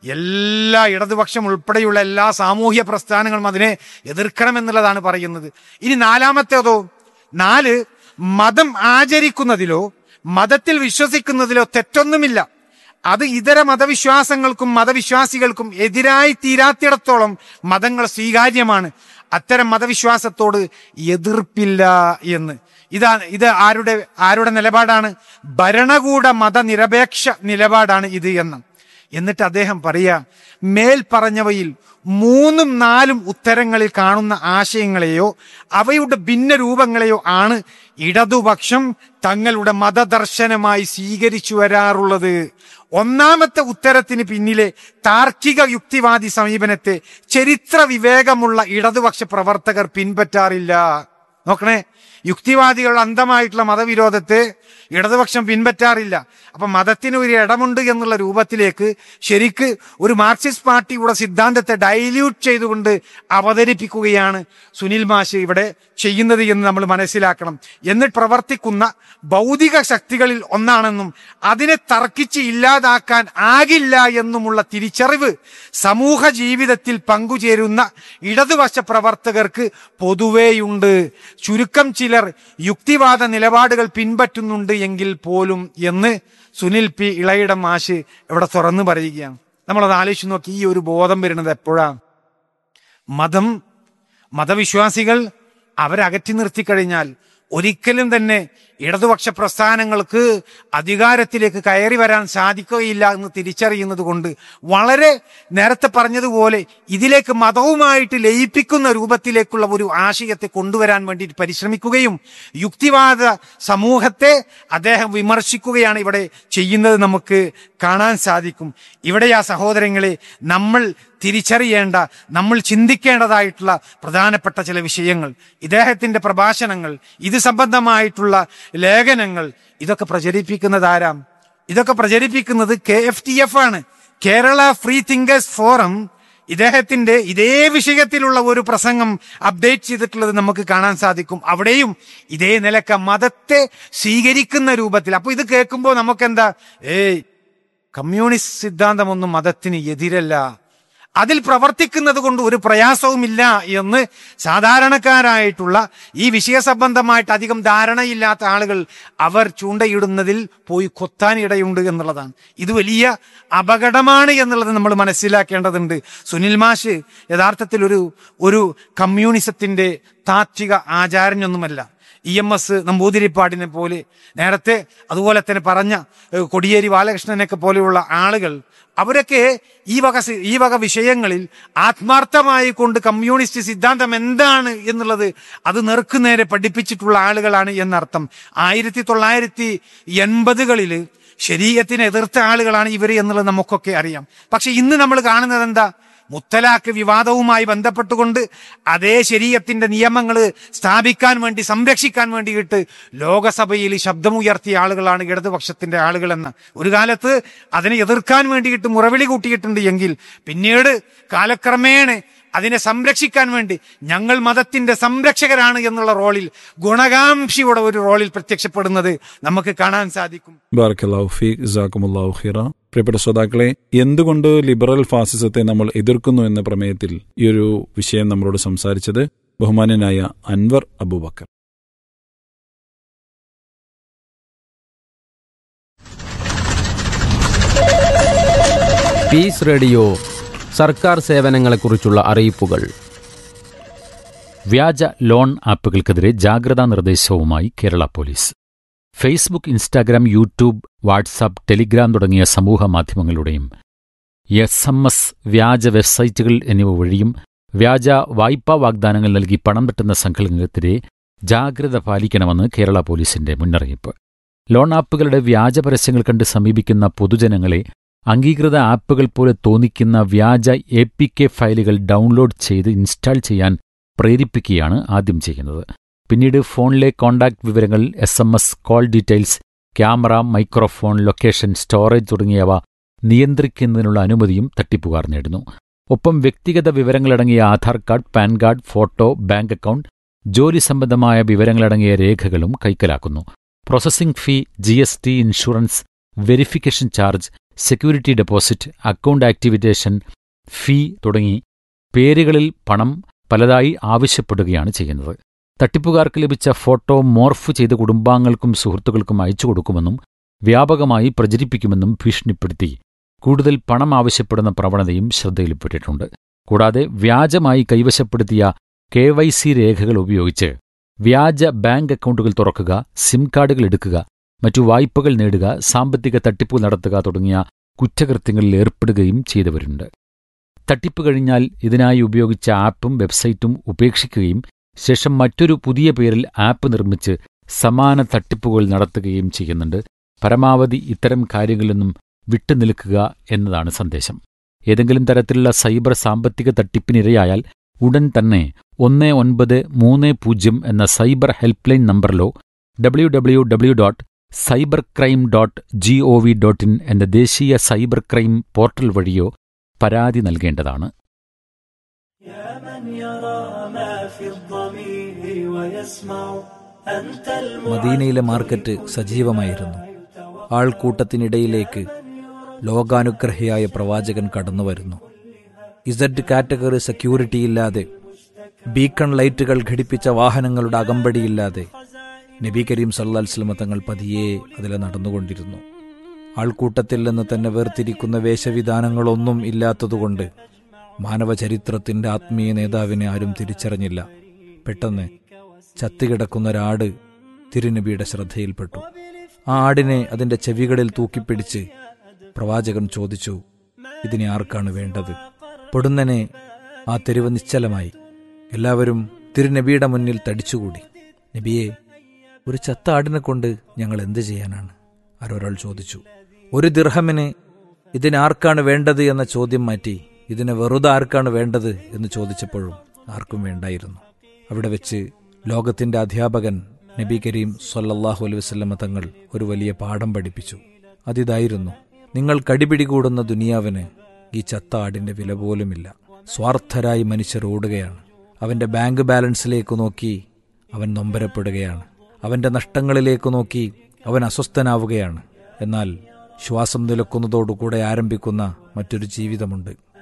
എല്ലാ ഇടതുപക്ഷം ഉൾപ്പെടെയുള്ള എല്ലാ സാമൂഹ്യ പ്രസ്ഥാനങ്ങളും അതിനെ എതിർക്കണം എന്നുള്ളതാണ് പറയുന്നത്. ഇനി നാലാമത്തേതോ? നാല്, മതം ആചരിക്കുന്നതിലോ മതത്തിൽ വിശ്വസിക്കുന്നതിലോ തെറ്റൊന്നുമില്ല. അത് ഇതര മതവിശ്വാസങ്ങൾക്കും മതവിശ്വാസികൾക്കും എതിരായി തീരാത്തിടത്തോളം മതങ്ങൾ സ്വീകാര്യമാണ്. അത്തരം മതവിശ്വാസത്തോട് എതിർപ്പില്ല എന്ന്. ഇതാണ് ഇത് ആരുടെ ആരുടെ നിലപാടാണ്? ഭരണകൂട മതനിരപേക്ഷ നിലപാടാണ് ഇത് എന്ന്. എന്നിട്ട് അദ്ദേഹം പറയാ, മേൽ പറഞ്ഞവയിൽ മൂന്നും നാലും ഉത്തരങ്ങളിൽ കാണുന്ന ആശയങ്ങളെയോ അവയുടെ ഭിന്ന രൂപങ്ങളെയോ ആണ് ഇടതുപക്ഷം തങ്ങളുടെ മതദർശനമായി സ്വീകരിച്ചു വരാറുള്ളത്. ഒന്നാമത്തെ ഉത്തരത്തിന് പിന്നിലെ താർക്കിക യുക്തിവാദി സമീപനത്തെ ചരിത്ര വിവേകമുള്ള ഇടതുപക്ഷ പ്രവർത്തകർ പിൻപറ്റാറില്ല. നോക്കണേ, യുക്തിവാദികൾ അന്ധമായിട്ടുള്ള മതവിരോധത്തെ ഇടതുപക്ഷം പിൻപറ്റാറില്ല. അപ്പൊ മതത്തിന് ഒരു ഇടമുണ്ട് എന്നുള്ള രൂപത്തിലേക്ക് ശരിക്ക് ഒരു മാർക്സിസ്റ്റ് പാർട്ടിയുടെ സിദ്ധാന്തത്തെ ഡൈല്യൂട്ട് ചെയ്തുകൊണ്ട് അവതരിപ്പിക്കുകയാണ് സുനിൽ മാഷ് ഇവിടെ ചെയ്യുന്നത് എന്ന് നമ്മൾ മനസ്സിലാക്കണം. എന്നിട്ട് പ്രവർത്തിക്കുന്ന ഭൗതിക ശക്തികളിൽ ഒന്നാണെന്നും അതിനെ തർക്കിച്ച് ഇല്ലാതാക്കാൻ ആകില്ല എന്നുമുള്ള തിരിച്ചറിവ് സമൂഹ ജീവിതത്തിൽ പങ്കുചേരുന്ന ഇടതുപക്ഷ പ്രവർത്തകർക്ക് പൊതുവേയുണ്ട്. ചുരുക്കം ചിലർ യുക്തിവാദ നിലപാടുകൾ പിൻപറ്റുന്നുണ്ട് എങ്കിൽ പോലും എന്ന് സുനിൽ പി ഇളയിടം മാഷ് ഇവിടെ തുറന്നു പറയുകയാണ്. നമ്മളത് ആലോചിച്ച് നോക്കി, ഈ ഒരു ബോധം വരുന്നത് എപ്പോഴാണ്? മതം മതവിശ്വാസികൾ അവരകറ്റി നിർത്തിക്കഴിഞ്ഞാൽ ഒരിക്കലും തന്നെ ഇടതുപക്ഷ പ്രസ്ഥാനങ്ങൾക്ക് അധികാരത്തിലേക്ക് കയറി വരാൻ സാധിക്കുകയില്ല എന്ന് തിരിച്ചറിയുന്നത് കൊണ്ട് വളരെ നേരത്തെ പറഞ്ഞതുപോലെ ഇതിലേക്ക് മതവുമായിട്ട് ലയിപ്പിക്കുന്ന രൂപത്തിലേക്കുള്ള ഒരു ആശയത്തെ കൊണ്ടുവരാൻ വേണ്ടി പരിശ്രമിക്കുകയും യുക്തിവാദ സമൂഹത്തെ അദ്ദേഹം വിമർശിക്കുകയാണ് ഇവിടെ ചെയ്യുന്നത് നമുക്ക് കാണാൻ സാധിക്കും. ഇവിടെ ആ സഹോദരങ്ങളെ നമ്മൾ തിരിച്ചറിയേണ്ട, നമ്മൾ ചിന്തിക്കേണ്ടതായിട്ടുള്ള പ്രധാനപ്പെട്ട ചില വിഷയങ്ങൾ, ഇദ്ദേഹത്തിന്റെ പ്രഭാഷണങ്ങൾ, ഇത് സംബന്ധമായിട്ടുള്ള ലേഖനങ്ങൾ, ഇതൊക്കെ പ്രചരിപ്പിക്കുന്നത് ആരാം? ഇതൊക്കെ പ്രചരിപ്പിക്കുന്നത് കെ എഫ് ടി എഫ് ആണ്, കേരള ഫ്രീ തിങ്കേഴ്സ് ഫോറം. ഇദ്ദേഹത്തിന്റെ ഇതേ വിഷയത്തിലുള്ള ഒരു പ്രസംഗം അപ്ഡേറ്റ് ചെയ്തിട്ടുള്ളത് നമുക്ക് കാണാൻ സാധിക്കും. അവിടെയും ഇതേ നിലക്ക് മതത്തെ സ്വീകരിക്കുന്ന രൂപത്തിൽ. അപ്പൊ ഇത് കേൾക്കുമ്പോൾ നമുക്കെന്താ, ഏയ് കമ്മ്യൂണിസ്റ്റ് സിദ്ധാന്തമൊന്നും മതത്തിന് എതിരല്ല, അതിൽ പ്രവർത്തിക്കുന്നത് കൊണ്ട് ഒരു പ്രയാസവുമില്ല എന്ന് സാധാരണക്കാരായിട്ടുള്ള ഈ വിഷയ സംബന്ധമായിട്ട് അധികം ധാരണയില്ലാത്ത ആളുകൾ അവർ ചൂണ്ടയിടുന്നതിൽ പോയി കൊത്താൻ ഇടയുണ്ട് എന്നുള്ളതാണ്. ഇത് വലിയ അപകടമാണ് എന്നുള്ളത് നമ്മൾ മനസ്സിലാക്കേണ്ടതുണ്ട്. സുനിൽ മാഷ് യഥാർത്ഥത്തിൽ ഒരു ഒരു കമ്മ്യൂണിസത്തിന്റെ താത്വിക ആചാരനൊന്നുമല്ല. ഇ എം എസ് നമ്പൂതിരിപ്പാടിനെ പോലെ, നേരത്തെ അതുപോലെ തന്നെ പറഞ്ഞ കൊടിയേരി ബാലകൃഷ്ണനൊക്കെ പോലെയുള്ള ആളുകൾ, അവരൊക്കെ ഈ വക ഈ വക വിഷയങ്ങളിൽ ആത്മാർത്ഥമായി കൊണ്ട് കമ്മ്യൂണിസ്റ്റ് സിദ്ധാന്തം എന്താണ് എന്നുള്ളത് അത് നേർക്കുനേരെ പഠിപ്പിച്ചിട്ടുള്ള ആളുകളാണ് എന്നർത്ഥം. ആയിരത്തി തൊള്ളായിരത്തി എൺപതുകളിൽ ശരീഅത്തിനെ എതിർത്ത ആളുകളാണ് ഇവർ എന്നുള്ളത് നമുക്കൊക്കെ അറിയാം. പക്ഷെ ഇന്ന് നമ്മൾ കാണുന്നത് എന്താ? മുത്തലാഖ് വിവാദവുമായി ബന്ധപ്പെട്ടുകൊണ്ട് അതേ ശരീഅത്തിന്റെ നിയമങ്ങൾ സ്ഥാപിക്കാൻ വേണ്ടി, സംരക്ഷിക്കാൻ വേണ്ടിയിട്ട് ലോകസഭയിൽ ശബ്ദമുയർത്തിയ ആളുകളാണ് ഇടതുപക്ഷത്തിന്റെ ആളുകളെന്ന്. ഒരു കാലത്ത് അതിനെ എതിർക്കാൻ വേണ്ടിയിട്ട് മുറവിളി കൂട്ടിയിട്ടുണ്ട് എങ്കിൽ പിന്നീട് കാലക്രമേണ അതിനെ സംരക്ഷിക്കാൻ വേണ്ടി ഞങ്ങൾ മതത്തിന്റെ സംരക്ഷകരാണ് എന്നുള്ള റോളിൽ, ഗുണകാംക്ഷിയുടെ ഒരു റോളിൽ പ്രത്യക്ഷപ്പെടുന്നത് നമുക്ക് കാണാൻ സാധിക്കും. ബാറക്കല്ലാഹു ഫീക്, ജസാക്കുമുല്ലാഹു ഖൈറ. പ്രിയപ്പെട്ട ശ്രോതാക്കളെ, എന്തുകൊണ്ട് ലിബറൽ ഫാസിസത്തെ നമ്മൾ എതിർക്കുന്നു എന്ന പ്രമേയത്തിൽ ഈ ഒരു വിഷയം നമ്മളോട് സംസാരിച്ചത് ബഹുമാന്യനായ അൻവർ അബൂബക്കർ. പീസ് റേഡിയോ സർക്കാർ സേവനങ്ങളെക്കുറിച്ചുള്ള അറിയിപ്പുകൾ. വ്യാജ ലോൺ ആപ്പുകൾക്കെതിരെ ജാഗ്രതാ നിർദ്ദേശവുമായി Kerala police. Facebook, Instagram, YouTube, WhatsApp, Telegram തുടങ്ങിയ സമൂഹ മാധ്യമങ്ങളുടെയും എസ് എം എസ്, വ്യാജ വെബ്സൈറ്റുകൾ എന്നിവ വഴിയും വ്യാജ വായ്പാ വാഗ്ദാനങ്ങൾ നൽകി പണം തട്ടുന്ന സംഘങ്ങൾക്കെതിരെ ജാഗ്രത പാലിക്കണമെന്ന് കേരള പോലീസിന്റെ മുന്നറിയിപ്പ്. ലോൺ ആപ്പുകളുടെ വ്യാജ പരസ്യങ്ങൾ കണ്ട് സമീപിക്കുന്ന പൊതുജനങ്ങളെ അംഗീകൃത ആപ്പുകൾ പോലെ തോന്നിക്കുന്ന വ്യാജ എ പി കെ ഫയലുകൾ ഡൗൺലോഡ് ചെയ്ത് ഇൻസ്റ്റാൾ ചെയ്യാൻ പ്രേരിപ്പിക്കുകയാണ് ആദ്യം ചെയ്യുന്നത്. പിന്നീട് ഫോണിലെ കോൺടാക്ട് വിവരങ്ങൾ, S M S, call details, camera, microphone, location, storage തുടങ്ങിയവ നിയന്ത്രിക്കുന്നതിനുള്ള അനുമതിയും തട്ടിപ്പുകാർ നേടുന്നു. ഒപ്പം വ്യക്തിഗത വിവരങ്ങളടങ്ങിയ Aadhaar card, pan card, photo, bank account, ജോലി സംബന്ധമായ വിവരങ്ങളടങ്ങിയ രേഖകളും കൈക്കലാക്കുന്നു. പ്രോസസ്സിംഗ് ഫീ, G S T, insurance, verification charge, security deposit, account activation ഫീ തുടങ്ങി പേരുകളിൽ പണം പലതായി ആവശ്യപ്പെടുകയാണ് ചെയ്യുന്നത്. തട്ടിപ്പുകാർക്ക് ലഭിച്ച ഫോട്ടോ മോർഫ് ചെയ്ത് കുടുംബാംഗങ്ങൾക്കും സുഹൃത്തുക്കൾക്കും അയച്ചു കൊടുക്കുമെന്നും വ്യാപകമായി പ്രചരിപ്പിക്കുമെന്നും ഭീഷണിപ്പെടുത്തി കൂടുതൽ പണം ആവശ്യപ്പെടുന്ന പ്രവണതയും ശ്രദ്ധയിൽപ്പെട്ടിട്ടുണ്ട്. കൂടാതെ വ്യാജമായി കൈവശപ്പെടുത്തിയ കെ വൈ സി രേഖകൾ ഉപയോഗിച്ച് വ്യാജ ബാങ്ക് അക്കൗണ്ടുകൾ തുറക്കുക, സിം കാർഡുകൾ എടുക്കുക, മറ്റു വായ്പകൾ നേടുക, സാമ്പത്തിക തട്ടിപ്പ് നടത്തുക തുടങ്ങിയ കുറ്റകൃത്യങ്ങളിൽ ഏർപ്പെടുകയും ചെയ്തവരുണ്ട്. തട്ടിപ്പ് കഴിഞ്ഞാൽ ഇതിനായി ഉപയോഗിച്ച ആപ്പും വെബ്സൈറ്റും ഉപേക്ഷിക്കുകയും ശേഷം മറ്റൊരു പുതിയ പേരിൽ ആപ്പ് നിർമ്മിച്ച് സമാന തട്ടിപ്പുകൾ നടത്തുകയും ചെയ്യുന്നുണ്ട്. പരമാവധി ഇത്തരം കാര്യങ്ങളിൽ നിന്നും വിട്ടുനിൽക്കുക എന്നതാണ് സന്ദേശം. ഏതെങ്കിലും തരത്തിലുള്ള സൈബർ സാമ്പത്തിക തട്ടിപ്പിനിരയായാൽ ഉടൻ തന്നെ ഒന്ന് ഒൻപത് മൂന്ന് പൂജ്യം എന്ന cyber help line നമ്പറിലോ W W W dot cyber crime dot G O V dot in എന്ന ദേശീയ സൈബർ ക്രൈം പോർട്ടൽ വഴിയോ പരാതി നൽകേണ്ടതാണ്. മദീനയിലെ മാർക്കറ്റ് സജീവമായിരുന്നു. ആൾക്കൂട്ടത്തിനിടയിലേക്ക് ലോകാനുഗ്രഹിയായ പ്രവാചകൻ കടന്നുവരുന്നു. ഇസഡ് കാറ്റഗറി സെക്യൂരിറ്റിയില്ലാതെ, ബീക്കൺ ലൈറ്റുകൾ ഘടിപ്പിച്ച വാഹനങ്ങളുടെ അകമ്പടിയില്ലാതെ നബി കരീം സല്ലല്ലാഹു അലൈഹി വസല്ലം തങ്ങൾ പതിയെ അതിലെ നടന്നുകൊണ്ടിരുന്നു. ആൾക്കൂട്ടത്തിൽ നിന്ന് തന്നെ വേർതിരിക്കുന്ന വേഷവിധാനങ്ങളൊന്നും ഇല്ലാത്തതുകൊണ്ട് മാനവചരിത്രത്തിന്റെ ആത്മീയ നേതാവിനെ ആരും തിരിച്ചറിഞ്ഞില്ല. പെട്ടെന്ന് ചത്തുകിടക്കുന്ന ഒരാട് തിരുനബിയുടെ ശ്രദ്ധയിൽപ്പെട്ടു. ആ ആടിനെ അതിന്റെ ചെവികളിൽ തൂക്കിപ്പിടിച്ച് പ്രവാചകൻ ചോദിച്ചു, ഇതിനെ ആർക്കാണ് വേണ്ടത്? പൊടുന്നനെ ആ തെരുവ് നിശ്ചലമായി. എല്ലാവരും തിരുനബിയുടെ മുന്നിൽ തടിച്ചുകൂടി. നബിയെ, ഒരു ചത്ത ആടിനെ കൊണ്ട് ഞങ്ങൾ എന്ത് ചെയ്യാനാണ്? ആരൊരാൾ ചോദിച്ചു. ഒരു ദിർഹമിന് ഇതിനാർക്കാണ് വേണ്ടത് എന്ന ചോദ്യം മാറ്റി ഇതിനെ വെറുതെ ആർക്കാണ് വേണ്ടത് എന്ന് ചോദിച്ചപ്പോഴും ആർക്കും വേണ്ടായിരുന്നു. അവിടെ വെച്ച് ലോകത്തിന്റെ അധ്യാപകൻ നബി കരീം സല്ലല്ലാഹു അലൈഹി വസല്ലമ തങ്ങൾ ഒരു വലിയ പാഠം പഠിപ്പിച്ചു. അതിതായിരുന്നു, നിങ്ങൾ കടിപിടികൂടുന്ന ദുനിയാവിന് ഈ ചത്ത ആടിന്റെ വില പോലുമില്ല. സ്വാർത്ഥരായി മനുഷ്യർ ഓടുകയാണ്. അവന്റെ ബാങ്ക് ബാലൻസിലേക്ക് നോക്കി അവൻ നൊമ്പരപ്പെടുകയാണ്. അവന്റെ നഷ്ടങ്ങളിലേക്ക് നോക്കി അവൻ അസ്വസ്ഥനാവുകയാണ്. എന്നാൽ ശ്വാസം നിലക്കുന്നതോടുകൂടെ ആരംഭിക്കുന്ന മറ്റൊരു ജീവിതമുണ്ട്.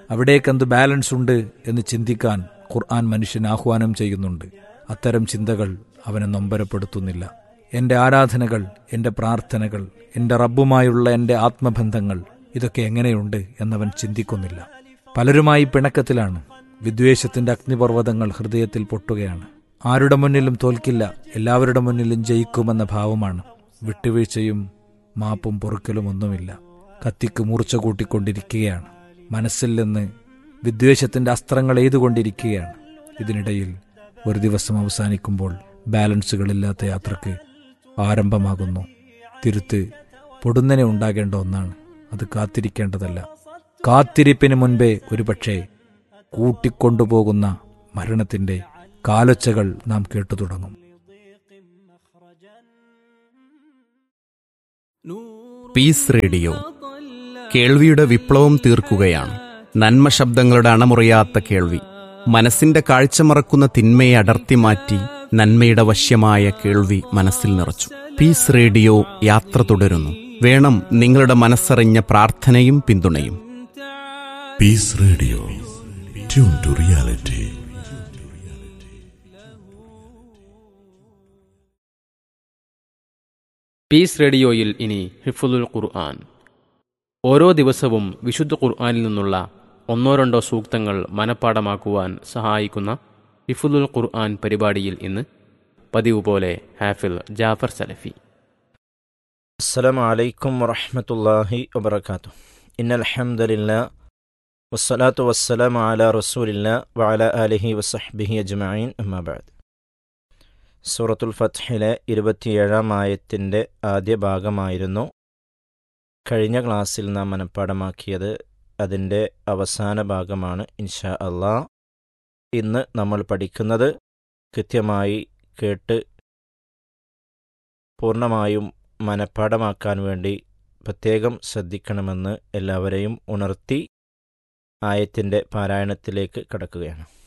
അവിടേക്കെന്ത് ബാലൻസ് ഉണ്ട് എന്ന് ചിന്തിക്കാൻ ഖുർആൻ മനുഷ്യൻ ആഹ്വാനം ചെയ്യുന്നുണ്ട്. അത്തരം ചിന്തകൾ അവനെ നൊമ്പരപ്പെടുത്തുന്നില്ല. എൻ്റെ ആരാധനകൾ, എൻ്റെ പ്രാർത്ഥനകൾ, എൻ്റെ റബ്ബുമായുള്ള എൻ്റെ ആത്മബന്ധങ്ങൾ ഇതൊക്കെ എങ്ങനെയുണ്ട് എന്നവൻ ചിന്തിക്കുന്നില്ല. പലരുമായി പിണക്കത്തിലാണ്. വിദ്വേഷത്തിൻ്റെ അഗ്നിപർവ്വതങ്ങൾ ഹൃദയത്തിൽ പൊട്ടുകയാണ്. ആരുടെ മുന്നിലും തോൽക്കില്ല, എല്ലാവരുടെ മുന്നിലും ജയിക്കുമെന്ന ഭാവമാണ്. വിട്ടുവീഴ്ചയും മാപ്പും പൊറുക്കലും ഒന്നുമില്ല. കത്തിക്ക് മൂർച്ച കൂട്ടിക്കൊണ്ടിരിക്കുകയാണ്. മനസ്സിൽ നിന്ന് വിദ്വേഷത്തിൻ്റെ അസ്ത്രങ്ങൾ എയ്തുകൊണ്ടിരിക്കുകയാണ്. ഇതിനിടയിൽ ഒരു ദിവസം അവസാനിക്കുമ്പോൾ ബാലൻസുകളില്ലാത്ത യാത്രക്ക് ആരംഭമാകുന്നു. തിരുത്ത് പൊടുന്നനെ ഉണ്ടാകേണ്ട ഒന്നാണ്. അത് കാത്തിരിക്കേണ്ടതല്ല. കാത്തിരിപ്പിന് മുൻപേ ഒരുപക്ഷെ കൂട്ടിക്കൊണ്ടുപോകുന്ന മരണത്തിൻ്റെ കാലൊച്ചകൾ നാം കേട്ടു തുടങ്ങും. പീസ് റേഡിയോ കേൾവിയുടെ വിപ്ലവം തീർക്കുകയാണ്. നന്മ ശബ്ദങ്ങളുടെ അണമുറിയാത്ത കേൾവി, മനസ്സിന്റെ കാഴ്ച മറക്കുന്ന തിന്മയെ അടർത്തി മാറ്റി നന്മയുടെ വശ്യമായ കേൾവി മനസ്സിൽ നിറച്ചു. പീസ് റേഡിയോ യാത്ര തുടരുന്നു. വേണം നിങ്ങളുടെ മനസ്സറിഞ്ഞ പ്രാർത്ഥനയും പിന്തുണയും. Piece radio, tune to reality. Piece റേഡിയോയിൽ ഇനി ഹിഫ്ളുൽ ഖുർആൻ. ഓരോ ദിവസവും വിശുദ്ധ ഖുർആനിൽ നിന്നുള്ള ഒന്നോ രണ്ടോ സൂക്തങ്ങൾ മനഃപ്പാഠമാക്കുവാൻ സഹായിക്കുന്ന ഹിഫ്ളുൽ ഖുർആൻ പരിപാടിയിൽ ഇന്ന് പതിവ് പോലെ ഹാഫിൽ ജാഫർ സലഫി. അസ്സലാമു അലൈക്കും വറഹ്മത്തുള്ളാഹി വബറകാതുഹു. ഇന്നൽ ഹംദലില്ലാഹി വസ്സലാത്തു വസ്സലാമു അലാ റസൂലില്ലാഹി വഅലാ ആലിഹി വസഹ്ബിഹി അജ്മഈൻ. അമ്മാ ബഅദ്. സൂറത്തുൽ ഫത്ഹിലെ ഇരുപത്തിയേഴാം ആയത്തിൻ്റെ ആദ്യ ഭാഗമായിരുന്നു കഴിഞ്ഞ ക്ലാസ്സിൽ നാം മനഃപ്പാഠമാക്കിയത്. അതിൻ്റെ അവസാന ഭാഗമാണ് ഇൻഷാ അല്ലാഹ് ഇന്ന് നമ്മൾ പഠിക്കുന്നത്. കൃത്യമായി കേട്ട് പൂർണ്ണമായും മനഃപ്പാഠമാക്കാൻ വേണ്ടി പ്രത്യേകം ശ്രദ്ധിക്കണമെന്ന് എല്ലാവരെയും ഉണർത്തി ആയത്തിൻ്റെ പാരായണത്തിലേക്ക് കടക്കുകയാണ്.